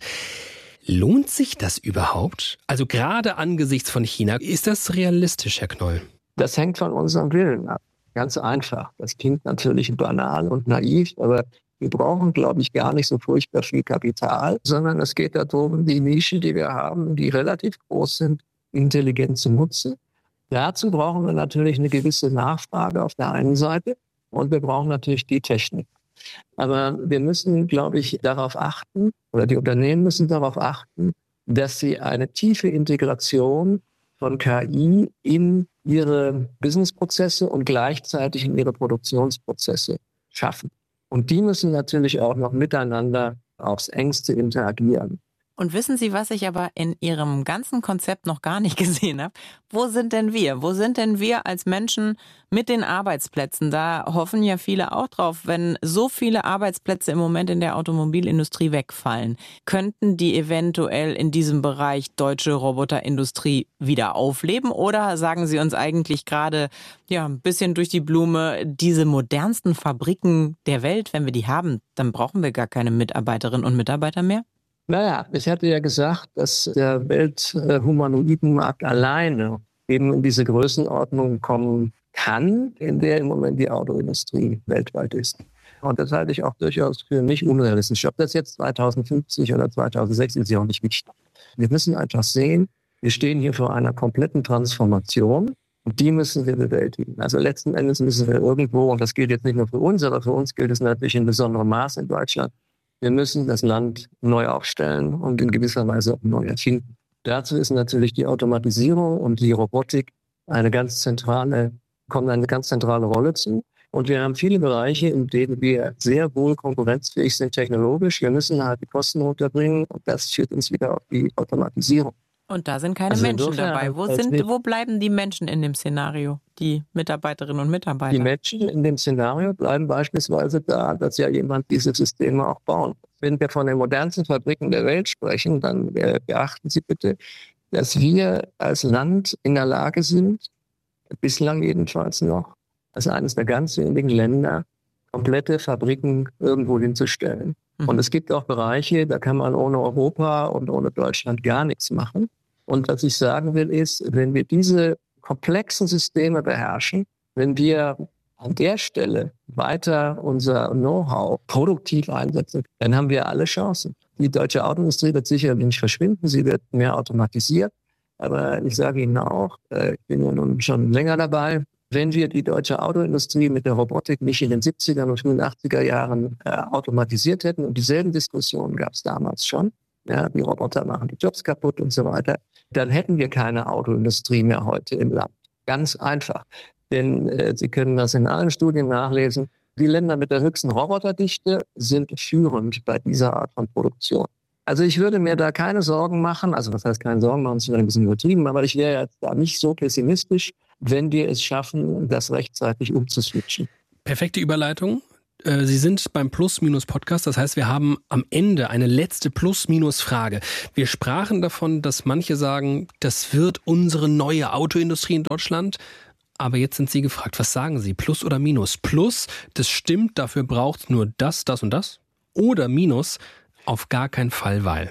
Lohnt sich das überhaupt? Also gerade angesichts von China, ist das realistisch, Herr Knoll? Das hängt von unserem Willen ab. Ganz einfach. Das klingt natürlich banal und naiv, aber wir brauchen, glaube ich, gar nicht so furchtbar viel Kapital, sondern es geht darum, die Nische, die wir haben, die relativ groß sind, intelligent zu nutzen. Dazu brauchen wir natürlich eine gewisse Nachfrage auf der einen Seite und wir brauchen natürlich die Technik. Aber wir müssen, glaube ich, darauf achten, oder die Unternehmen müssen darauf achten, dass sie eine tiefe Integration von K I in ihre Businessprozesse und gleichzeitig in ihre Produktionsprozesse schaffen. Und die müssen natürlich auch noch miteinander aufs Engste interagieren. Und wissen Sie, was ich aber in Ihrem ganzen Konzept noch gar nicht gesehen habe? Wo sind denn wir? Wo sind denn wir als Menschen mit den Arbeitsplätzen? Da hoffen ja viele auch drauf, wenn so viele Arbeitsplätze im Moment in der Automobilindustrie wegfallen. Könnten die eventuell in diesem Bereich deutsche Roboterindustrie wieder aufleben? Oder sagen Sie uns eigentlich gerade ja ein bisschen durch die Blume, diese modernsten Fabriken der Welt, wenn wir die haben, dann brauchen wir gar keine Mitarbeiterinnen und Mitarbeiter mehr? Naja, ich hatte ja gesagt, dass der Welthumanoidenmarkt alleine eben in diese Größenordnung kommen kann, in der im Moment die Autoindustrie weltweit ist. Und das halte ich auch durchaus für nicht unrealistisch. Ob das jetzt zweitausendfünfzig oder zweitausendsechzig ist, ja auch nicht wichtig. Wir müssen einfach sehen, wir stehen hier vor einer kompletten Transformation und die müssen wir bewältigen. Also letzten Endes müssen wir irgendwo, und das gilt jetzt nicht nur für uns, aber für uns gilt es natürlich in besonderem Maß in Deutschland, wir müssen das Land neu aufstellen und in gewisser Weise auch neu erfinden. Dazu ist natürlich die Automatisierung und die Robotik eine ganz zentrale, kommt eine ganz zentrale Rolle zu. Und wir haben viele Bereiche, in denen wir sehr wohl konkurrenzfähig sind technologisch. Wir müssen halt die Kosten runterbringen und das führt uns wieder auf die Automatisierung. Und da sind keine Also Menschen insofern, dabei. Wo, als sind, wir- wo bleiben die Menschen in dem Szenario, die Mitarbeiterinnen und Mitarbeiter? Die Menschen in dem Szenario bleiben beispielsweise da, dass ja jemand diese Systeme auch bauen. Wenn wir von den modernsten Fabriken der Welt sprechen, dann äh, beachten Sie bitte, dass wir als Land in der Lage sind, bislang jedenfalls noch, als eines der ganz wenigen Länder, komplette Fabriken irgendwo hinzustellen. Mhm. Und es gibt auch Bereiche, da kann man ohne Europa und ohne Deutschland gar nichts machen. Und was ich sagen will ist, wenn wir diese komplexen Systeme beherrschen, wenn wir an der Stelle weiter unser Know-how produktiv einsetzen, dann haben wir alle Chancen. Die deutsche Autoindustrie wird sicherlich nicht verschwinden, sie wird mehr automatisiert. Aber ich sage Ihnen auch, ich bin ja nun schon länger dabei, wenn wir die deutsche Autoindustrie mit der Robotik nicht in den siebziger und frühen achtziger Jahren äh, automatisiert hätten, und dieselben Diskussionen gab es damals schon, ja, die Roboter machen die Jobs kaputt und so weiter, dann hätten wir keine Autoindustrie mehr heute im Land. Ganz einfach. Denn äh, Sie können das in allen Studien nachlesen, die Länder mit der höchsten Roboterdichte sind führend bei dieser Art von Produktion. Also ich würde mir da keine Sorgen machen, also was heißt keine Sorgen machen, das ist vielleicht ein bisschen übertrieben, aber ich wäre jetzt da nicht so pessimistisch, wenn wir es schaffen, das rechtzeitig umzuswitchen. Perfekte Überleitung. Sie sind beim Plus-Minus-Podcast, das heißt, wir haben am Ende eine letzte Plus-Minus-Frage. Wir sprachen davon, dass manche sagen, das wird unsere neue Autoindustrie in Deutschland. Aber jetzt sind Sie gefragt, was sagen Sie, Plus oder Minus? Plus, das stimmt, dafür braucht es nur das, das und das. Oder Minus, auf gar keinen Fall, weil.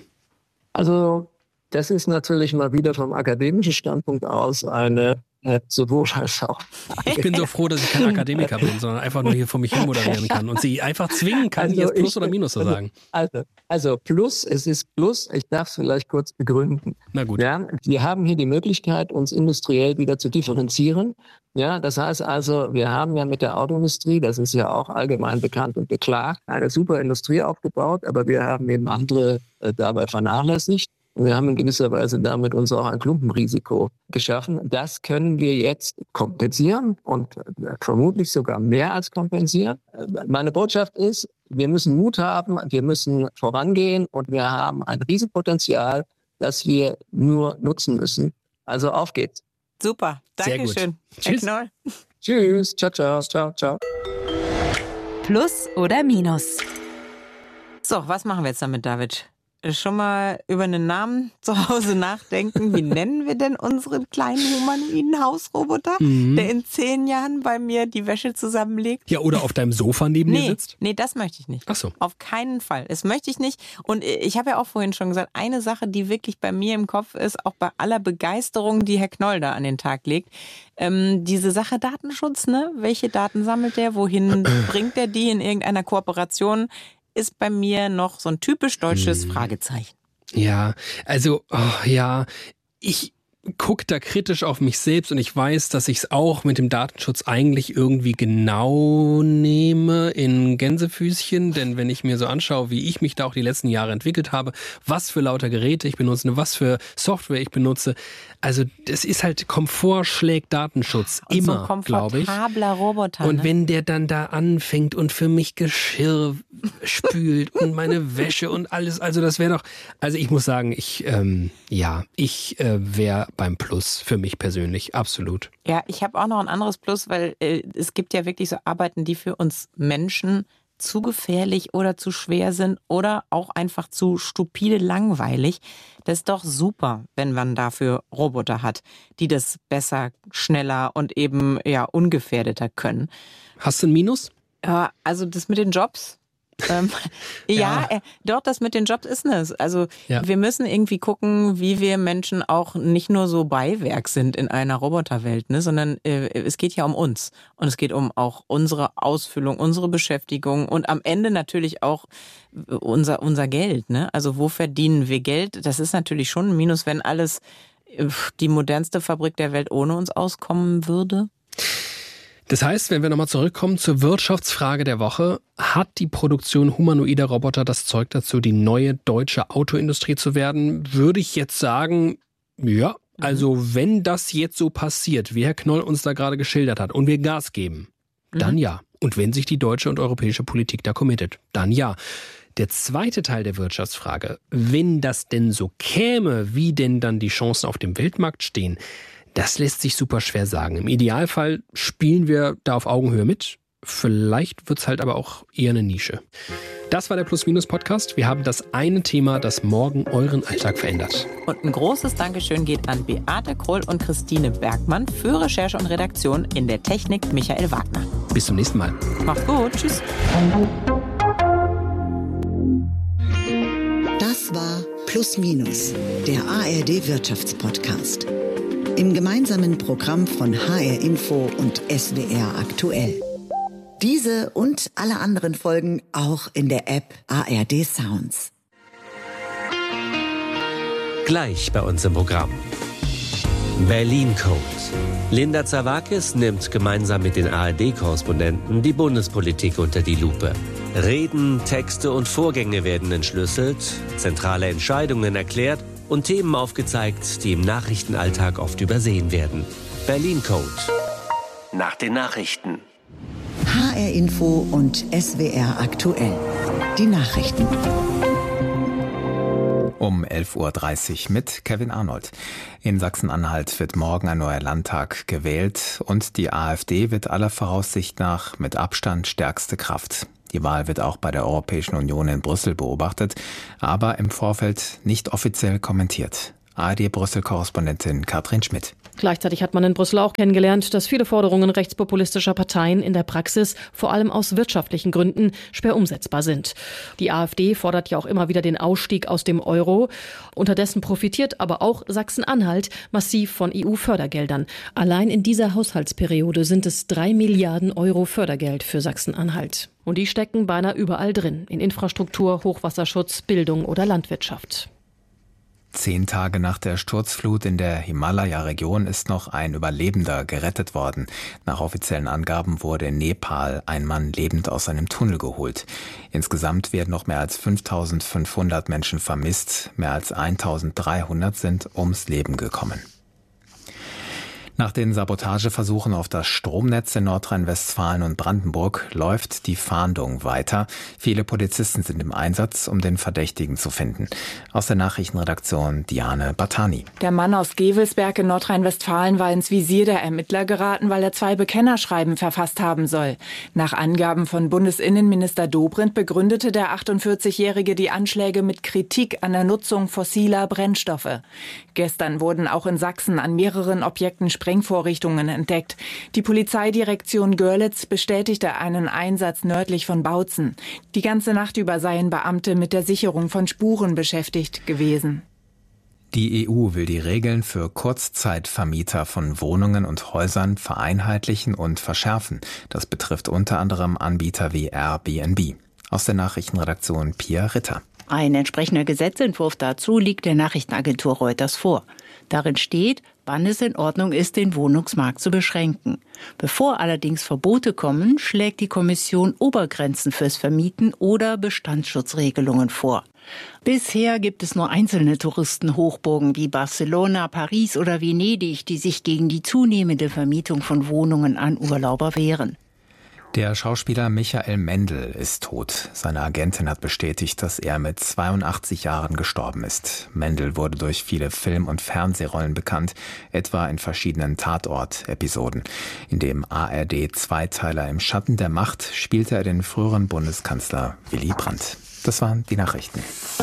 Also das ist natürlich mal wieder vom akademischen Standpunkt aus eine äh, sowohl als auch. Ich bin so froh, dass ich kein Akademiker bin, sondern einfach nur hier vor mich hin moderieren kann und Sie einfach zwingen kann, also jetzt Plus ich, oder Minus zu sagen. Also, also Plus, es ist Plus, ich darf es vielleicht kurz begründen. Na gut. Ja, wir haben hier die Möglichkeit, uns industriell wieder zu differenzieren. Ja, das heißt also, wir haben ja mit der Autoindustrie, das ist ja auch allgemein bekannt und beklagt, eine super Industrie aufgebaut, aber wir haben eben andere äh, dabei vernachlässigt. Wir haben in gewisser Weise damit uns auch ein Klumpenrisiko geschaffen. Das können wir jetzt kompensieren und vermutlich sogar mehr als kompensieren. Meine Botschaft ist, wir müssen Mut haben, wir müssen vorangehen und wir haben ein Riesenpotenzial, das wir nur nutzen müssen. Also auf geht's. Super, Dankeschön. Tschüss. Knoll. Tschüss, ciao, ciao, ciao, ciao. Plus oder Minus? So, was machen wir jetzt damit, David? Schon mal über einen Namen zu Hause nachdenken. Wie nennen wir denn unseren kleinen humanoiden Hausroboter, mhm. der in zehn Jahren bei mir die Wäsche zusammenlegt? Ja, oder auf deinem Sofa neben nee, dir sitzt? Nee, das möchte ich nicht. Ach so. Auf keinen Fall. Das möchte ich nicht. Und ich habe ja auch vorhin schon gesagt, eine Sache, die wirklich bei mir im Kopf ist, auch bei aller Begeisterung, die Herr Knoll da an den Tag legt, ähm, diese Sache Datenschutz, ne? Welche Daten sammelt der? Wohin bringt er die in irgendeiner Kooperation? Ist bei mir noch so ein typisch deutsches hm. Fragezeichen. Ja, also, oh, ja, ich gucke da kritisch auf mich selbst und ich weiß, dass ich es auch mit dem Datenschutz eigentlich irgendwie genau nehme in Gänsefüßchen, denn wenn ich mir so anschaue, wie ich mich da auch die letzten Jahre entwickelt habe, was für lauter Geräte ich benutze, was für Software ich benutze, also das ist halt Komfort schlägt Datenschutz und immer, so glaube ich. Komfortabler Roboter. Und ne? wenn der dann da anfängt und für mich Geschirr spült und meine Wäsche und alles, also das wäre doch, also ich muss sagen, ich, ähm, ja, ich äh, wäre beim Plus für mich persönlich, absolut. Ja, ich habe auch noch ein anderes Plus, weil äh, es gibt ja wirklich so Arbeiten, die für uns Menschen zu gefährlich oder zu schwer sind oder auch einfach zu stupide langweilig. Das ist doch super, wenn man dafür Roboter hat, die das besser, schneller und eben ja ungefährdeter können. Hast du ein Minus? Ja, also das mit den Jobs. ähm, ja, ja. Äh, doch, das mit den Jobs ist es. Also ja. wir müssen irgendwie gucken, wie wir Menschen auch nicht nur so Beiwerk sind in einer Roboterwelt, ne, sondern äh, es geht ja um uns. Und es geht um auch unsere Ausfüllung, unsere Beschäftigung und am Ende natürlich auch unser, unser Geld. Ne? Also wo verdienen wir Geld? Das ist natürlich schon ein Minus, wenn alles, die modernste Fabrik der Welt ohne uns auskommen würde. Das heißt, wenn wir nochmal zurückkommen zur Wirtschaftsfrage der Woche, hat die Produktion humanoider Roboter das Zeug dazu, die neue deutsche Autoindustrie zu werden? Würde ich jetzt sagen, ja, also wenn das jetzt so passiert, wie Herr Knoll uns da gerade geschildert hat und wir Gas geben, dann ja. Und wenn sich die deutsche und europäische Politik da committet, dann ja. Der zweite Teil der Wirtschaftsfrage, wenn das denn so käme, wie denn dann die Chancen auf dem Weltmarkt stehen, das lässt sich super schwer sagen. Im Idealfall spielen wir da auf Augenhöhe mit. Vielleicht wird's halt aber auch eher eine Nische. Das war der Plus-Minus-Podcast. Wir haben das eine Thema, das morgen euren Alltag verändert. Und ein großes Dankeschön geht an Beate Kroll und Christine Bergmann für Recherche und Redaktion, in der Technik Michael Wagner. Bis zum nächsten Mal. Macht's gut. Tschüss. Das war Plus Minus, der A R D-Wirtschaftspodcast. Im gemeinsamen Programm von H R Info und S W R aktuell. Diese und alle anderen Folgen auch in der App A R D Sounds. Gleich bei uns im Programm. Berlin Code. Linda Zerwakis nimmt gemeinsam mit den A R D-Korrespondenten die Bundespolitik unter die Lupe. Reden, Texte und Vorgänge werden entschlüsselt, zentrale Entscheidungen erklärt und Themen aufgezeigt, die im Nachrichtenalltag oft übersehen werden. Berlin Code. Nach den Nachrichten. H R Info und S W R aktuell. Die Nachrichten. Um elf Uhr dreißig mit Kevin Arnold. In Sachsen-Anhalt wird morgen ein neuer Landtag gewählt und die AfD wird aller Voraussicht nach mit Abstand stärkste Kraft. Die Wahl wird auch bei der Europäischen Union in Brüssel beobachtet, aber im Vorfeld nicht offiziell kommentiert. A R D-Brüssel-Korrespondentin Katrin Schmidt. Gleichzeitig hat man in Brüssel auch kennengelernt, dass viele Forderungen rechtspopulistischer Parteien in der Praxis vor allem aus wirtschaftlichen Gründen schwer umsetzbar sind. Die AfD fordert ja auch immer wieder den Ausstieg aus dem Euro. Unterdessen profitiert aber auch Sachsen-Anhalt massiv von E U-Fördergeldern. Allein in dieser Haushaltsperiode sind es drei Milliarden Euro Fördergeld für Sachsen-Anhalt. Und die stecken beinahe überall drin, in Infrastruktur, Hochwasserschutz, Bildung oder Landwirtschaft. Zehn Tage nach der Sturzflut in der Himalaya-Region ist noch ein Überlebender gerettet worden. Nach offiziellen Angaben wurde in Nepal ein Mann lebend aus einem Tunnel geholt. Insgesamt werden noch mehr als fünftausendfünfhundert Menschen vermisst. Mehr als eintausenddreihundert sind ums Leben gekommen. Nach den Sabotageversuchen auf das Stromnetz in Nordrhein-Westfalen und Brandenburg läuft die Fahndung weiter. Viele Polizisten sind im Einsatz, um den Verdächtigen zu finden. Aus der Nachrichtenredaktion Diane Batani. Der Mann aus Gevelsberg in Nordrhein-Westfalen war ins Visier der Ermittler geraten, weil er zwei Bekennerschreiben verfasst haben soll. Nach Angaben von Bundesinnenminister Dobrindt begründete der achtundvierzigjährige die Anschläge mit Kritik an der Nutzung fossiler Brennstoffe. Gestern wurden auch in Sachsen an mehreren Objekten Sprengvorrichtungen entdeckt. Die Polizeidirektion Görlitz bestätigte einen Einsatz nördlich von Bautzen. Die ganze Nacht über seien Beamte mit der Sicherung von Spuren beschäftigt gewesen. Die E U will die Regeln für Kurzzeitvermieter von Wohnungen und Häusern vereinheitlichen und verschärfen. Das betrifft unter anderem Anbieter wie Airbnb. Aus der Nachrichtenredaktion Pia Ritter. Ein entsprechender Gesetzentwurf dazu liegt der Nachrichtenagentur Reuters vor. Darin steht, wann es in Ordnung ist, den Wohnungsmarkt zu beschränken. Bevor allerdings Verbote kommen, schlägt die Kommission Obergrenzen fürs Vermieten oder Bestandsschutzregelungen vor. Bisher gibt es nur einzelne Touristenhochburgen wie Barcelona, Paris oder Venedig, die sich gegen die zunehmende Vermietung von Wohnungen an Urlauber wehren. Der Schauspieler Michael Mendl ist tot. Seine Agentin hat bestätigt, dass er mit zweiundachtzig Jahren gestorben ist. Mendl wurde durch viele Film- und Fernsehrollen bekannt, etwa in verschiedenen Tatort-Episoden. In dem A R D-Zweiteiler Im Schatten der Macht spielte er den früheren Bundeskanzler Willy Brandt. Das waren die Nachrichten.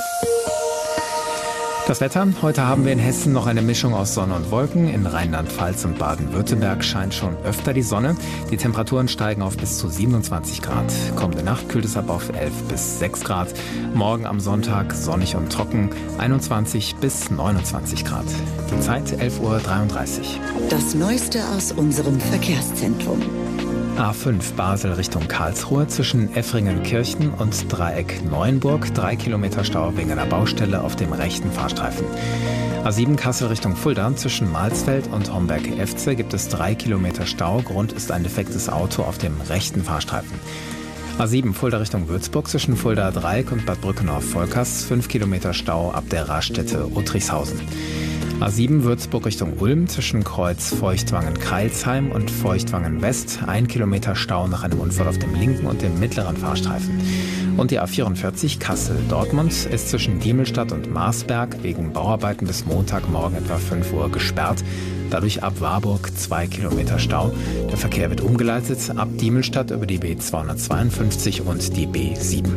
Das Wetter. Heute haben wir in Hessen noch eine Mischung aus Sonne und Wolken. In Rheinland-Pfalz und Baden-Württemberg scheint schon öfter die Sonne. Die Temperaturen steigen auf bis zu siebenundzwanzig Grad. Kommende Nacht kühlt es ab auf elf bis sechs Grad. Morgen am Sonntag sonnig und trocken, einundzwanzig bis neunundzwanzig Grad. Die Zeit elf Uhr dreiunddreißig. Das Neueste aus unserem Verkehrszentrum. A fünf Basel Richtung Karlsruhe zwischen Effringen-Kirchen und Dreieck Neuenburg. Drei Kilometer Stau wegen einer Baustelle auf dem rechten Fahrstreifen. A sieben Kassel Richtung Fulda zwischen Mahlsfeld und Homberg-Efze gibt es drei Kilometer Stau. Grund ist ein defektes Auto auf dem rechten Fahrstreifen. A sieben Fulda Richtung Würzburg zwischen Fulda Dreieck und Bad Brückenhof-Volkers. Fünf Kilometer Stau ab der Raststätte Uttrichshausen. A sieben Würzburg Richtung Ulm zwischen Kreuz Feuchtwangen-Kreilsheim und Feuchtwangen-West. Ein Kilometer Stau nach einem Unfall auf dem linken und dem mittleren Fahrstreifen. Und die A vierundvierzig Kassel-Dortmund ist zwischen Diemelstadt und Marsberg wegen Bauarbeiten bis Montagmorgen etwa fünf Uhr gesperrt. Dadurch ab Warburg zwei Kilometer Stau. Der Verkehr wird umgeleitet ab Diemelstadt über die B zweihundertzweiundfünfzig und die B sieben.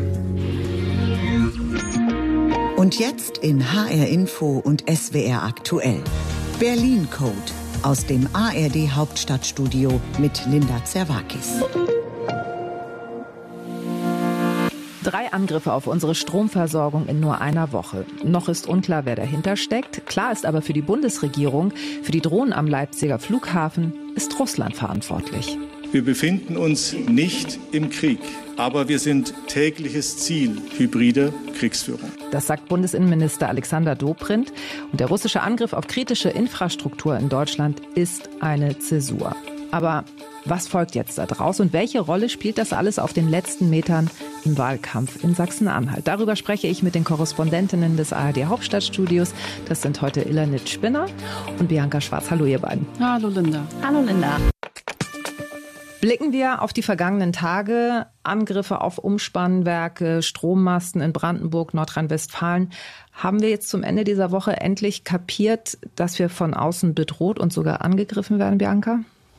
Und jetzt in H R Info und S W R aktuell. Berlin Code aus dem A R D Hauptstadtstudio mit Linda Zerwakis. Drei Angriffe auf unsere Stromversorgung in nur einer Woche. Noch ist unklar, wer dahinter steckt. Klar ist aber für die Bundesregierung, für die Drohnen am Leipziger Flughafen ist Russland verantwortlich. Wir befinden uns nicht im Krieg, aber wir sind tägliches Ziel hybrider Kriegsführung. Das sagt Bundesinnenminister Alexander Dobrindt. Und der russische Angriff auf kritische Infrastruktur in Deutschland ist eine Zäsur. Aber was folgt jetzt daraus und welche Rolle spielt das alles auf den letzten Metern im Wahlkampf in Sachsen-Anhalt? Darüber spreche ich mit den Korrespondentinnen des A R D Hauptstadtstudios. Das sind heute Ilanit Spinner und Bianca Schwarz. Hallo ihr beiden. Hallo Linda. Hallo Linda. Blicken wir auf die vergangenen Tage. Angriffe auf Umspannwerke, Strommasten in Brandenburg, Nordrhein-Westfalen. Haben wir jetzt zum Ende dieser Woche endlich kapiert, dass wir von außen bedroht und sogar angegriffen werden, Bianca?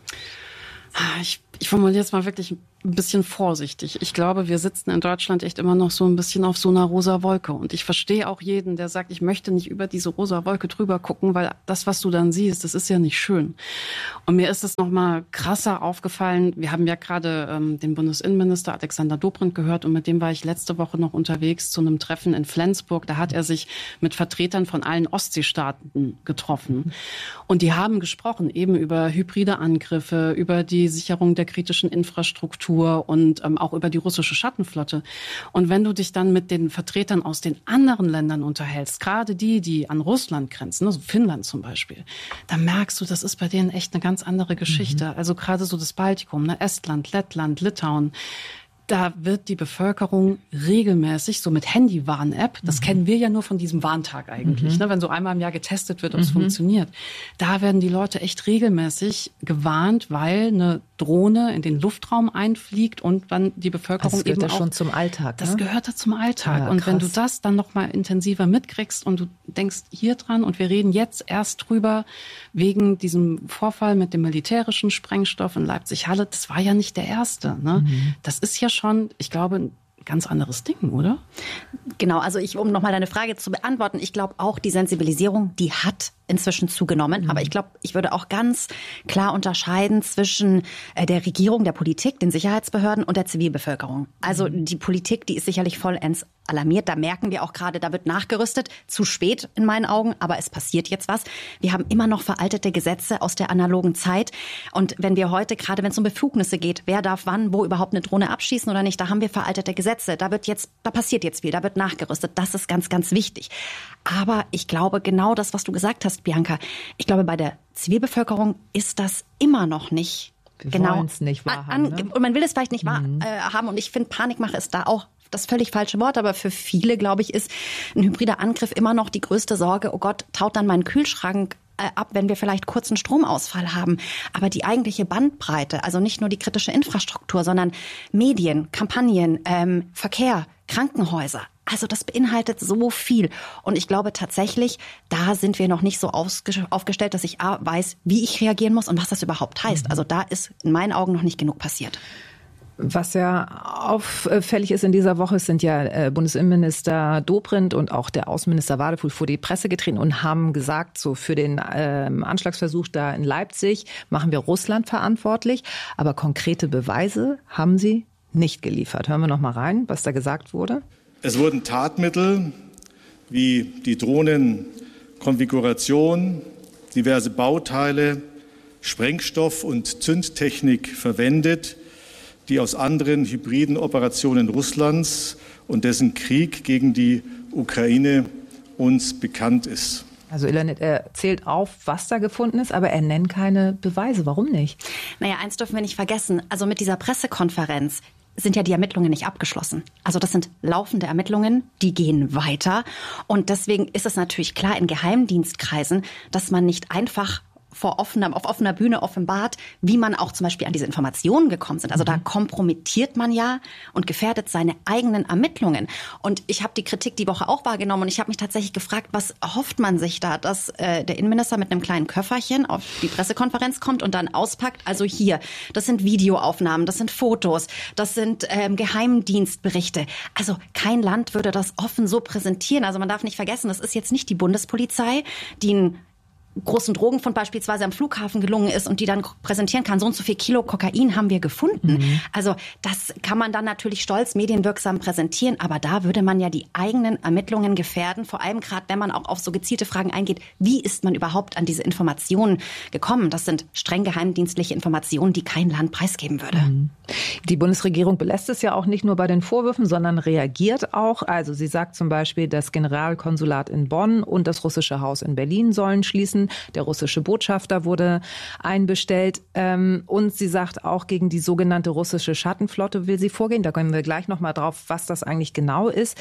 Ich, ich formuliere jetzt mal wirklich ein bisschen vorsichtig. Ich glaube, wir sitzen in Deutschland echt immer noch so ein bisschen auf so einer rosa Wolke. Und ich verstehe auch jeden, der sagt, ich möchte nicht über diese rosa Wolke drüber gucken, weil das, was du dann siehst, das ist ja nicht schön. Und mir ist es noch mal krasser aufgefallen. Wir haben ja gerade ähm, den Bundesinnenminister Alexander Dobrindt gehört und mit dem war ich letzte Woche noch unterwegs zu einem Treffen in Flensburg. Da hat er sich mit Vertretern von allen Ostseestaaten getroffen. Und die haben gesprochen eben über hybride Angriffe, über die Sicherung der kritischen Infrastruktur und ähm, auch über die russische Schattenflotte. Und wenn du dich dann mit den Vertretern aus den anderen Ländern unterhältst, gerade die, die an Russland grenzen, also Finnland zum Beispiel, dann merkst du, das ist bei denen echt eine ganz andere Geschichte. Mhm. Also gerade so das Baltikum, ne? Estland, Lettland, Litauen. Da wird die Bevölkerung regelmäßig, so mit Handy-Warn-App, das mhm. kennen wir ja nur von diesem Warntag eigentlich, mhm. ne, wenn so einmal im Jahr getestet wird, ob es mhm. funktioniert. Da werden die Leute echt regelmäßig gewarnt, weil eine Drohne in den Luftraum einfliegt und dann die Bevölkerung eben auch... Das gehört ja schon zum Alltag. Das ne? gehört da zum Alltag. Ja, und krass. wenn du das dann noch mal intensiver mitkriegst und du denkst hier dran und wir reden jetzt erst drüber, wegen diesem Vorfall mit dem militärischen Sprengstoff in Leipzig-Halle, das war ja nicht der erste. Ne? Mhm. Das ist ja schon, ich glaube, ein ganz anderes Ding, oder? Genau, also ich, um nochmal deine Frage zu beantworten, ich glaube auch, die Sensibilisierung, die hat inzwischen zugenommen. Mhm. Aber ich glaube, ich würde auch ganz klar unterscheiden zwischen äh, der Regierung, der Politik, den Sicherheitsbehörden und der Zivilbevölkerung. Also mhm. die Politik, die ist sicherlich vollends alarmiert. Da merken wir auch gerade, da wird nachgerüstet. Zu spät in meinen Augen, aber es passiert jetzt was. Wir haben immer noch veraltete Gesetze aus der analogen Zeit. Und wenn wir heute, gerade wenn es um Befugnisse geht, wer darf wann, wo überhaupt eine Drohne abschießen oder nicht, da haben wir veraltete Gesetze. Da wird jetzt, da passiert jetzt viel, da wird nachgerüstet. Das ist ganz, ganz wichtig. Aber ich glaube, genau das, was du gesagt hast, Bianca, ich glaube, bei der Zivilbevölkerung ist das immer noch nicht Wir genau wollen's nicht wahrhaben, an, ne? und man will es vielleicht nicht Mhm. wahr äh, haben. Und ich finde, Panikmache ist da auch das völlig falsche Wort. Aber für viele, glaube ich, ist ein hybrider Angriff immer noch die größte Sorge. Oh Gott, taut dann mein Kühlschrank äh, ab, wenn wir vielleicht kurzen Stromausfall haben. Aber die eigentliche Bandbreite, also nicht nur die kritische Infrastruktur, sondern Medien, Kampagnen, ähm, Verkehr, Krankenhäuser. Also das beinhaltet so viel. Und ich glaube tatsächlich, da sind wir noch nicht so aufgestellt, dass ich A, weiß, wie ich reagieren muss und was das überhaupt heißt. Also da ist in meinen Augen noch nicht genug passiert. Was ja auffällig ist in dieser Woche, sind ja Bundesinnenminister Dobrindt und auch der Außenminister Wadefuhl vor die Presse getreten und haben gesagt, so für den ähm, Anschlagsversuch da in Leipzig machen wir Russland verantwortlich. Aber konkrete Beweise haben sie nicht geliefert. Hören wir noch mal rein, was da gesagt wurde. Es wurden Tatmittel wie die Drohnenkonfiguration, diverse Bauteile, Sprengstoff und Zündtechnik verwendet, die aus anderen hybriden Operationen Russlands und dessen Krieg gegen die Ukraine uns bekannt ist. Also Ilanit, er zählt auf, was da gefunden ist, aber er nennt keine Beweise. Warum nicht? Naja, eins dürfen wir nicht vergessen. Also mit dieser Pressekonferenz sind ja die Ermittlungen nicht abgeschlossen. Also das sind laufende Ermittlungen, die gehen weiter. Und deswegen ist es natürlich klar in Geheimdienstkreisen, dass man nicht einfach vor offener, auf offener Bühne offenbart, wie man auch zum Beispiel an diese Informationen gekommen sind. Also da kompromittiert man ja und gefährdet seine eigenen Ermittlungen. Und ich habe die Kritik die Woche auch wahrgenommen und ich habe mich tatsächlich gefragt, was hofft man sich da, dass äh, der Innenminister mit einem kleinen Köfferchen auf die Pressekonferenz kommt und dann auspackt, also hier, das sind Videoaufnahmen, das sind Fotos, das sind ähm, Geheimdienstberichte. Also kein Land würde das offen so präsentieren. Also man darf nicht vergessen, das ist jetzt nicht die Bundespolizei, die ein großen Drogenfund beispielsweise am Flughafen gelungen ist und die dann präsentieren kann, so und so viel Kilo Kokain haben wir gefunden. Mhm. Also das kann man dann natürlich stolz medienwirksam präsentieren, aber da würde man ja die eigenen Ermittlungen gefährden, vor allem gerade, wenn man auch auf so gezielte Fragen eingeht, wie ist man überhaupt an diese Informationen gekommen? Das sind streng geheimdienstliche Informationen, die kein Land preisgeben würde. Mhm. Die Bundesregierung belässt es ja auch nicht nur bei den Vorwürfen, sondern reagiert auch. Also sie sagt zum Beispiel, das Generalkonsulat in Bonn und das russische Haus in Berlin sollen schließen. Der russische Botschafter wurde einbestellt. Und sie sagt auch, gegen die sogenannte russische Schattenflotte will sie vorgehen. Da kommen wir gleich noch mal drauf, was das eigentlich genau ist.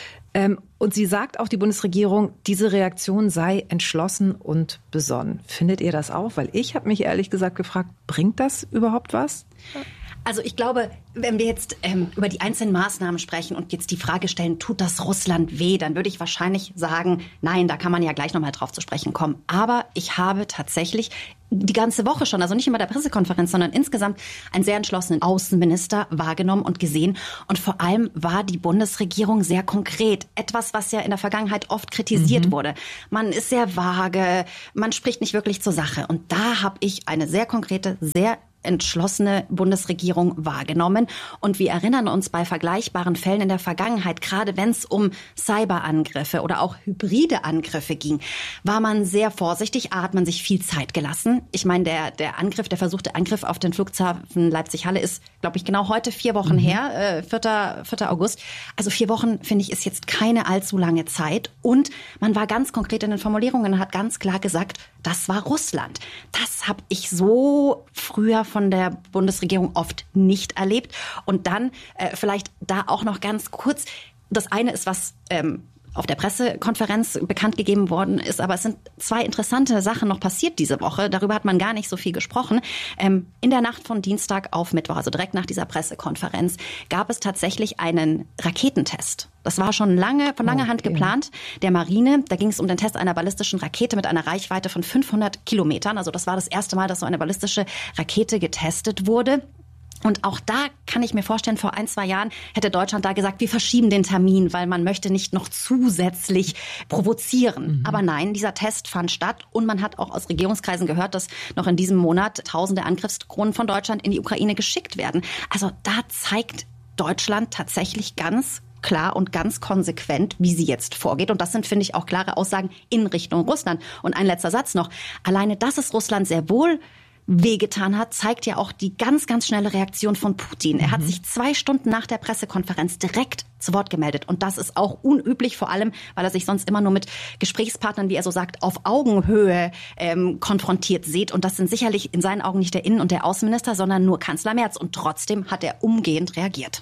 Und sie sagt auch, die Bundesregierung, diese Reaktion sei entschlossen und besonnen. Findet ihr das auch? Weil ich habe mich ehrlich gesagt gefragt, bringt das überhaupt was? Also ich glaube, wenn wir jetzt ähm, über die einzelnen Maßnahmen sprechen und jetzt die Frage stellen, tut das Russland weh, dann würde ich wahrscheinlich sagen, nein, da kann man ja gleich nochmal drauf zu sprechen kommen. Aber ich habe tatsächlich die ganze Woche schon, also nicht immer der Pressekonferenz, sondern insgesamt einen sehr entschlossenen Außenminister wahrgenommen und gesehen. Und vor allem war die Bundesregierung sehr konkret. Etwas, was ja in der Vergangenheit oft kritisiert mhm. wurde. Man ist sehr vage, man spricht nicht wirklich zur Sache. Und da habe ich eine sehr konkrete, sehr entschlossene Bundesregierung wahrgenommen. Und wir erinnern uns bei vergleichbaren Fällen in der Vergangenheit, gerade wenn es um Cyberangriffe oder auch hybride Angriffe ging, war man sehr vorsichtig, A, hat man sich viel Zeit gelassen. Ich meine, der, der Angriff, der versuchte Angriff auf den Flughafen Leipzig-Halle ist, glaube ich, genau heute vier Wochen mhm. her, äh, vierter August. Also vier Wochen, finde ich, ist jetzt keine allzu lange Zeit. Und man war ganz konkret in den Formulierungen und hat ganz klar gesagt, das war Russland. Das habe ich so früher von der Bundesregierung oft nicht erlebt. Und dann äh, vielleicht da auch noch ganz kurz, das eine ist, was ähm, auf der Pressekonferenz bekannt gegeben worden ist, aber es sind zwei interessante Sachen noch passiert diese Woche. Darüber hat man gar nicht so viel gesprochen. Ähm, in der Nacht von Dienstag auf Mittwoch, also direkt nach dieser Pressekonferenz, gab es tatsächlich einen Raketentest. Das war schon lange, von langer okay. Hand geplant, der Marine. Da ging es um den Test einer ballistischen Rakete mit einer Reichweite von fünfhundert Kilometern. Also das war das erste Mal, dass so eine ballistische Rakete getestet wurde. Und auch da kann ich mir vorstellen, vor ein, zwei Jahren hätte Deutschland da gesagt, wir verschieben den Termin, weil man möchte nicht noch zusätzlich provozieren. Mhm. Aber nein, dieser Test fand statt und man hat auch aus Regierungskreisen gehört, dass noch in diesem Monat tausende Angriffsdrohnen von Deutschland in die Ukraine geschickt werden. Also da zeigt Deutschland tatsächlich ganz klar und ganz konsequent, wie sie jetzt vorgeht. Und das sind, finde ich, auch klare Aussagen in Richtung Russland. Und ein letzter Satz noch. Alleine, dass es Russland sehr wohl wehgetan hat, zeigt ja auch die ganz, ganz schnelle Reaktion von Putin. Er hat mhm. sich zwei Stunden nach der Pressekonferenz direkt zu Wort gemeldet. Und das ist auch unüblich, vor allem, weil er sich sonst immer nur mit Gesprächspartnern, wie er so sagt, auf Augenhöhe ähm, konfrontiert sieht. Und das sind sicherlich in seinen Augen nicht der Innen- und der Außenminister, sondern nur Kanzler Merz. Und trotzdem hat er umgehend reagiert.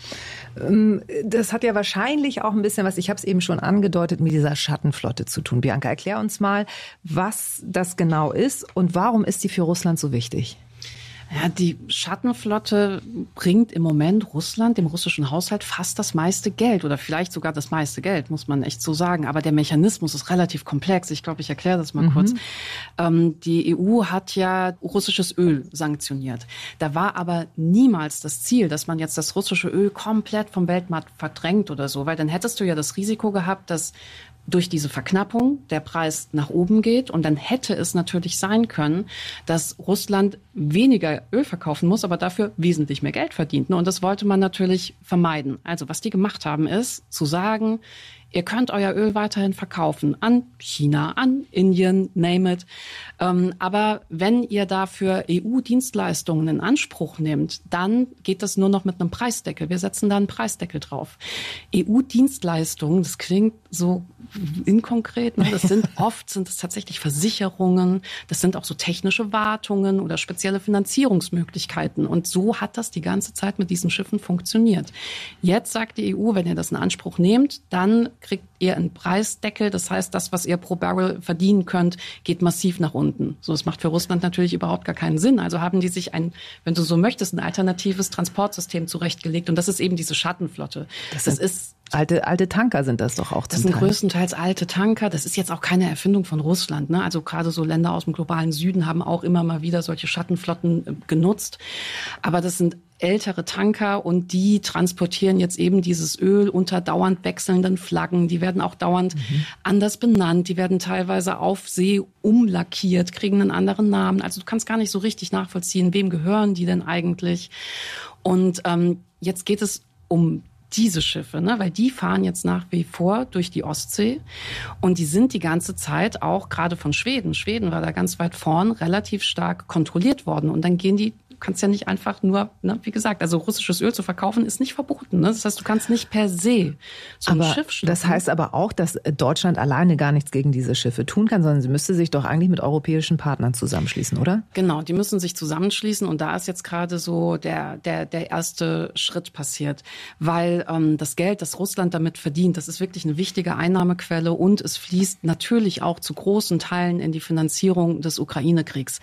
Das hat ja wahrscheinlich auch ein bisschen was, ich habe es eben schon angedeutet, mit dieser Schattenflotte zu tun. Bianca, erklär uns mal, was das genau ist und warum ist die für Russland so wichtig? Ja, die Schattenflotte bringt im Moment Russland, dem russischen Haushalt, fast das meiste Geld oder vielleicht sogar das meiste Geld, muss man echt so sagen. Aber der Mechanismus ist relativ komplex. Ich glaube, ich erkläre das mal mhm. kurz. Ähm, die E U hat ja russisches Öl sanktioniert. Da war aber niemals das Ziel, dass man jetzt das russische Öl komplett vom Weltmarkt verdrängt oder so, weil dann hättest du ja das Risiko gehabt, dass durch diese Verknappung der Preis nach oben geht. Und dann hätte es natürlich sein können, dass Russland weniger Öl verkaufen muss, aber dafür wesentlich mehr Geld verdient. Und das wollte man natürlich vermeiden. Also was die gemacht haben, ist zu sagen, ihr könnt euer Öl weiterhin verkaufen an China, an Indien, name it. Ähm, aber wenn ihr dafür E U-Dienstleistungen in Anspruch nehmt, dann geht das nur noch mit einem Preisdeckel. Wir setzen da einen Preisdeckel drauf. E U-Dienstleistungen, das klingt so inkonkret, ne? Das sind oft sind es tatsächlich Versicherungen, das sind auch so technische Wartungen oder spezielle Finanzierungsmöglichkeiten. Und so hat das die ganze Zeit mit diesen Schiffen funktioniert. Jetzt sagt die E U, wenn ihr das in Anspruch nehmt, dann kriegt ihr einen Preisdeckel. Das heißt, das, was ihr pro Barrel verdienen könnt, geht massiv nach unten. So, das macht für Russland natürlich überhaupt gar keinen Sinn. Also haben die sich ein, wenn du so möchtest, ein alternatives Transportsystem zurechtgelegt. Und das ist eben diese Schattenflotte. Das, das ist Alte, alte Tanker sind das doch auch zum Das sind Teil. größtenteils alte Tanker. Das ist jetzt auch keine Erfindung von Russland, ne? Also gerade so Länder aus dem globalen Süden haben auch immer mal wieder solche Schattenflotten genutzt. Aber das sind ältere Tanker und die transportieren jetzt eben dieses Öl unter dauernd wechselnden Flaggen. Die werden auch dauernd mhm. anders benannt. Die werden teilweise auf See umlackiert, kriegen einen anderen Namen. Also du kannst gar nicht so richtig nachvollziehen, wem gehören die denn eigentlich. Und ähm, jetzt geht es um diese Schiffe, ne? Weil die fahren jetzt nach wie vor durch die Ostsee und die sind die ganze Zeit auch gerade von Schweden. Schweden war da ganz weit vorn relativ stark kontrolliert worden und dann gehen die, du kannst ja nicht einfach nur, ne, wie gesagt, also russisches Öl zu verkaufen ist nicht verboten. Ne? Das heißt, du kannst nicht per se so ein aber Schiff schnappen. Das heißt aber auch, dass Deutschland alleine gar nichts gegen diese Schiffe tun kann, sondern sie müsste sich doch eigentlich mit europäischen Partnern zusammenschließen, oder? Genau, die müssen sich zusammenschließen und da ist jetzt gerade so der, der, der erste Schritt passiert, weil ähm, das Geld, das Russland damit verdient, das ist wirklich eine wichtige Einnahmequelle und es fließt natürlich auch zu großen Teilen in die Finanzierung des Ukraine-Kriegs.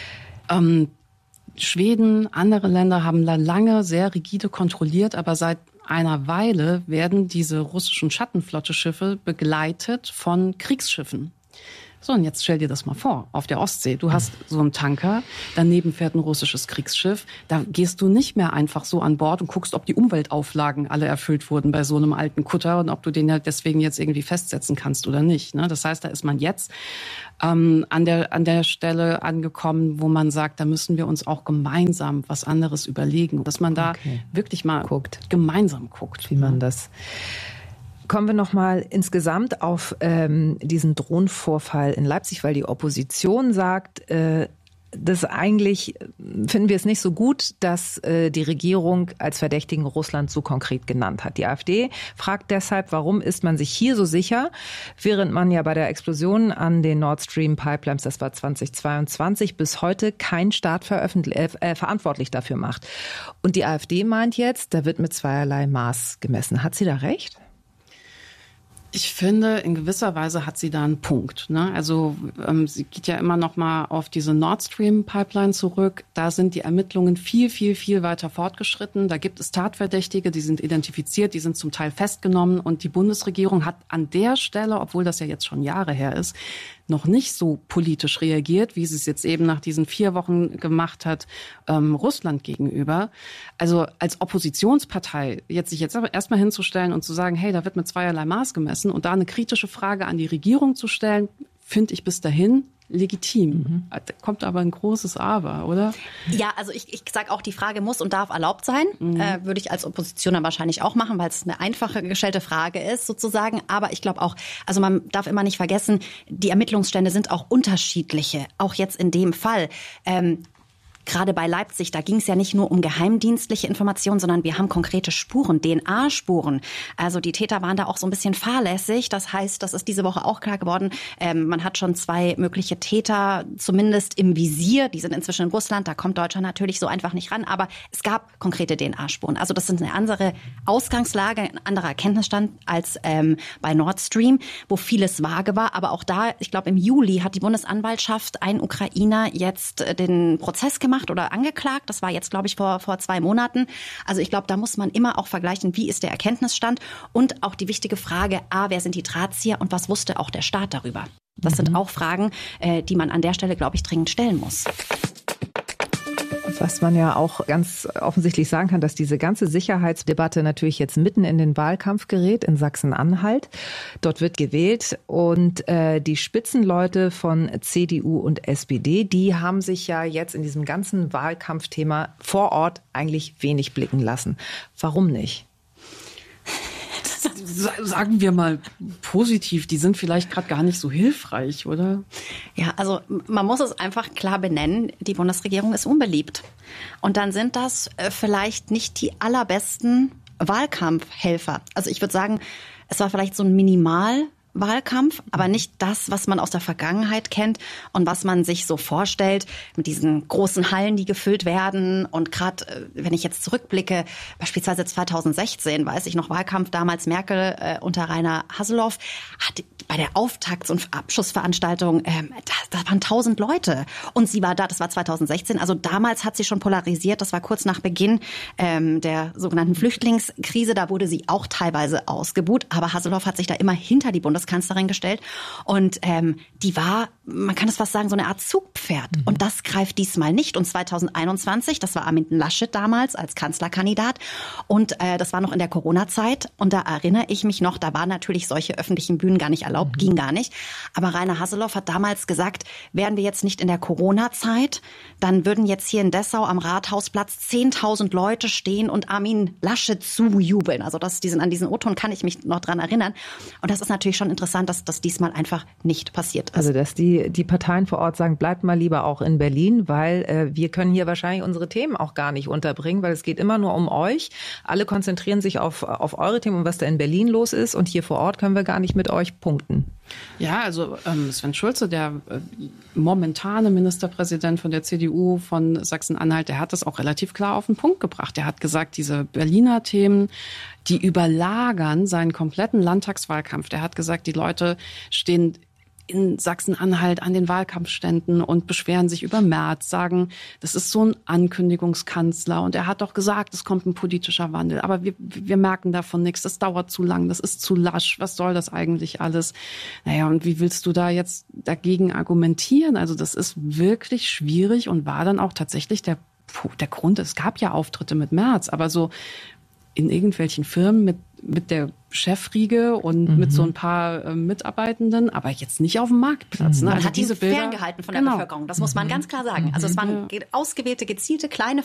Ähm, Schweden, andere Länder haben da lange sehr rigide kontrolliert, aber seit einer Weile werden diese russischen Schattenflotte-Schiffe begleitet von Kriegsschiffen. So, und jetzt stell dir das mal vor, auf der Ostsee. Du hast so einen Tanker, daneben fährt ein russisches Kriegsschiff. Da gehst du nicht mehr einfach so an Bord und guckst, ob die Umweltauflagen alle erfüllt wurden bei so einem alten Kutter und ob du den ja deswegen jetzt irgendwie festsetzen kannst oder nicht. Ne? Das heißt, da ist man jetzt ähm, an der, an der Stelle angekommen, wo man sagt, da müssen wir uns auch gemeinsam was anderes überlegen. Dass man da okay. wirklich mal guckt. gemeinsam guckt. Wie man das... Kommen wir noch mal insgesamt auf ähm, diesen Drohnenvorfall in Leipzig, weil die Opposition sagt, äh, das eigentlich finden wir es nicht so gut, dass äh, die Regierung als Verdächtigen Russland so konkret genannt hat. Die AfD fragt deshalb, warum ist man sich hier so sicher, während man ja bei der Explosion an den Nord Stream Pipelines, das war zweitausendzweiundzwanzig, bis heute keinen Staat veröffentlich- äh, verantwortlich dafür macht. Und die AfD meint jetzt, da wird mit zweierlei Maß gemessen. Hat sie da recht? Ich finde, in gewisser Weise hat sie da einen Punkt. Ne? Also ähm, sie geht ja immer noch mal auf diese Nord Stream Pipeline zurück. Da sind die Ermittlungen viel, viel, viel weiter fortgeschritten. Da gibt es Tatverdächtige, die sind identifiziert, die sind zum Teil festgenommen. Und die Bundesregierung hat an der Stelle, obwohl das ja jetzt schon Jahre her ist, noch nicht so politisch reagiert, wie sie es jetzt eben nach diesen vier Wochen gemacht hat, ähm, Russland gegenüber. Also als Oppositionspartei jetzt sich jetzt aber erstmal hinzustellen und zu sagen, hey, da wird mit zweierlei Maß gemessen und da eine kritische Frage an die Regierung zu stellen, finde ich bis dahin legitim. Mhm. Da kommt aber ein großes Aber, oder? Ja, also ich, ich sage auch, die Frage muss und darf erlaubt sein. Mhm. Äh, würde ich als Opposition dann wahrscheinlich auch machen, weil es eine einfache gestellte Frage ist sozusagen. Aber ich glaube auch, also man darf immer nicht vergessen, die Ermittlungsstände sind auch unterschiedliche. Auch jetzt in dem Fall. Ähm, Gerade bei Leipzig, da ging es ja nicht nur um geheimdienstliche Informationen, sondern wir haben konkrete Spuren, D N A-Spuren. Also die Täter waren da auch so ein bisschen fahrlässig. Das heißt, das ist diese Woche auch klar geworden. Ähm, man hat schon zwei mögliche Täter zumindest im Visier. Die sind inzwischen in Russland. Da kommt Deutschland natürlich so einfach nicht ran. Aber es gab konkrete D N A-Spuren. Also das ist eine andere Ausgangslage, ein anderer Erkenntnisstand als ähm, bei Nord Stream, wo vieles vage war. Aber auch da, ich glaube, im Juli hat die Bundesanwaltschaft einen Ukrainer jetzt äh, den Prozess gemacht oder angeklagt. Das war jetzt, glaube ich, vor, vor zwei Monaten. Also ich glaube, da muss man immer auch vergleichen, wie ist der Erkenntnisstand und auch die wichtige Frage, a, wer sind die Drahtzieher und was wusste auch der Staat darüber? Das mhm. sind auch Fragen, äh, die man an der Stelle, glaube ich, dringend stellen muss. Was man ja auch ganz offensichtlich sagen kann, dass diese ganze Sicherheitsdebatte natürlich jetzt mitten in den Wahlkampf gerät in Sachsen-Anhalt. Dort wird gewählt und äh, die Spitzenleute von C D U und S P D, die haben sich ja jetzt in diesem ganzen Wahlkampfthema vor Ort eigentlich wenig blicken lassen. Warum nicht? Sagen wir mal positiv, die sind vielleicht gerade gar nicht so hilfreich, oder? Ja, also man muss es einfach klar benennen, die Bundesregierung ist unbeliebt. Und dann sind das vielleicht nicht die allerbesten Wahlkampfhelfer. Also ich würde sagen, es war vielleicht so ein Minimal- Wahlkampf, aber nicht das, was man aus der Vergangenheit kennt und was man sich so vorstellt mit diesen großen Hallen, die gefüllt werden. Und gerade, wenn ich jetzt zurückblicke, beispielsweise zweitausendsechzehn, weiß ich noch, Wahlkampf damals Merkel äh, unter Rainer Haseloff, hat bei der Auftakts- und Abschlussveranstaltung, ähm, da, da waren tausend Leute. Und sie war da, das war zweitausendsechzehn, also damals hat sie schon polarisiert, das war kurz nach Beginn ähm, der sogenannten Flüchtlingskrise, da wurde sie auch teilweise ausgebuht, aber Haseloff hat sich da immer hinter die Bundesregierung Bundeskanzlerin gestellt. Und ähm, die war, man kann es fast sagen, so eine Art Zugpferd. Mhm. Und das greift diesmal nicht. Und zweitausendeinundzwanzig, das war Armin Laschet damals als Kanzlerkandidat. Und äh, das war noch in der Corona-Zeit. Und da erinnere ich mich noch, da waren natürlich solche öffentlichen Bühnen gar nicht erlaubt, mhm. ging gar nicht. Aber Rainer Haseloff hat damals gesagt, wären wir jetzt nicht in der Corona-Zeit, dann würden jetzt hier in Dessau am Rathausplatz zehntausend Leute stehen und Armin Laschet zujubeln. Also das, diesen, an diesen O-Ton kann ich mich noch dran erinnern. Und das ist natürlich schon interessant, dass das diesmal einfach nicht passiert ist. Also dass die, die Parteien vor Ort sagen, bleibt mal lieber auch in Berlin, weil äh, wir können hier wahrscheinlich unsere Themen auch gar nicht unterbringen, weil es geht immer nur um euch. Alle konzentrieren sich auf, auf eure Themen und was da in Berlin los ist. Und hier vor Ort können wir gar nicht mit euch punkten. Ja, also ähm, Sven Schulze, der äh, momentane Ministerpräsident von der C D U von Sachsen-Anhalt, der hat das auch relativ klar auf den Punkt gebracht. Der hat gesagt, diese Berliner Themen, die überlagern seinen kompletten Landtagswahlkampf. Der hat gesagt, die Leute stehen in Sachsen-Anhalt an den Wahlkampfständen und beschweren sich über Merz, sagen, das ist so ein Ankündigungskanzler und er hat doch gesagt, es kommt ein politischer Wandel, aber wir, wir merken davon nichts, das dauert zu lang, das ist zu lasch, was soll das eigentlich alles? Naja, und wie willst du da jetzt dagegen argumentieren? Also das ist wirklich schwierig und war dann auch tatsächlich der, der Grund, es gab ja Auftritte mit Merz, aber so in irgendwelchen Firmen mit, mit der Chefriege und mhm. mit so ein paar äh, Mitarbeitenden, aber jetzt nicht auf dem Marktplatz. Mhm. Ne? Man Also hat diese ihn Bilder, ferngehalten von genau. der Bevölkerung, das muss man ganz klar sagen. Also es waren ausgewählte, gezielte, kleine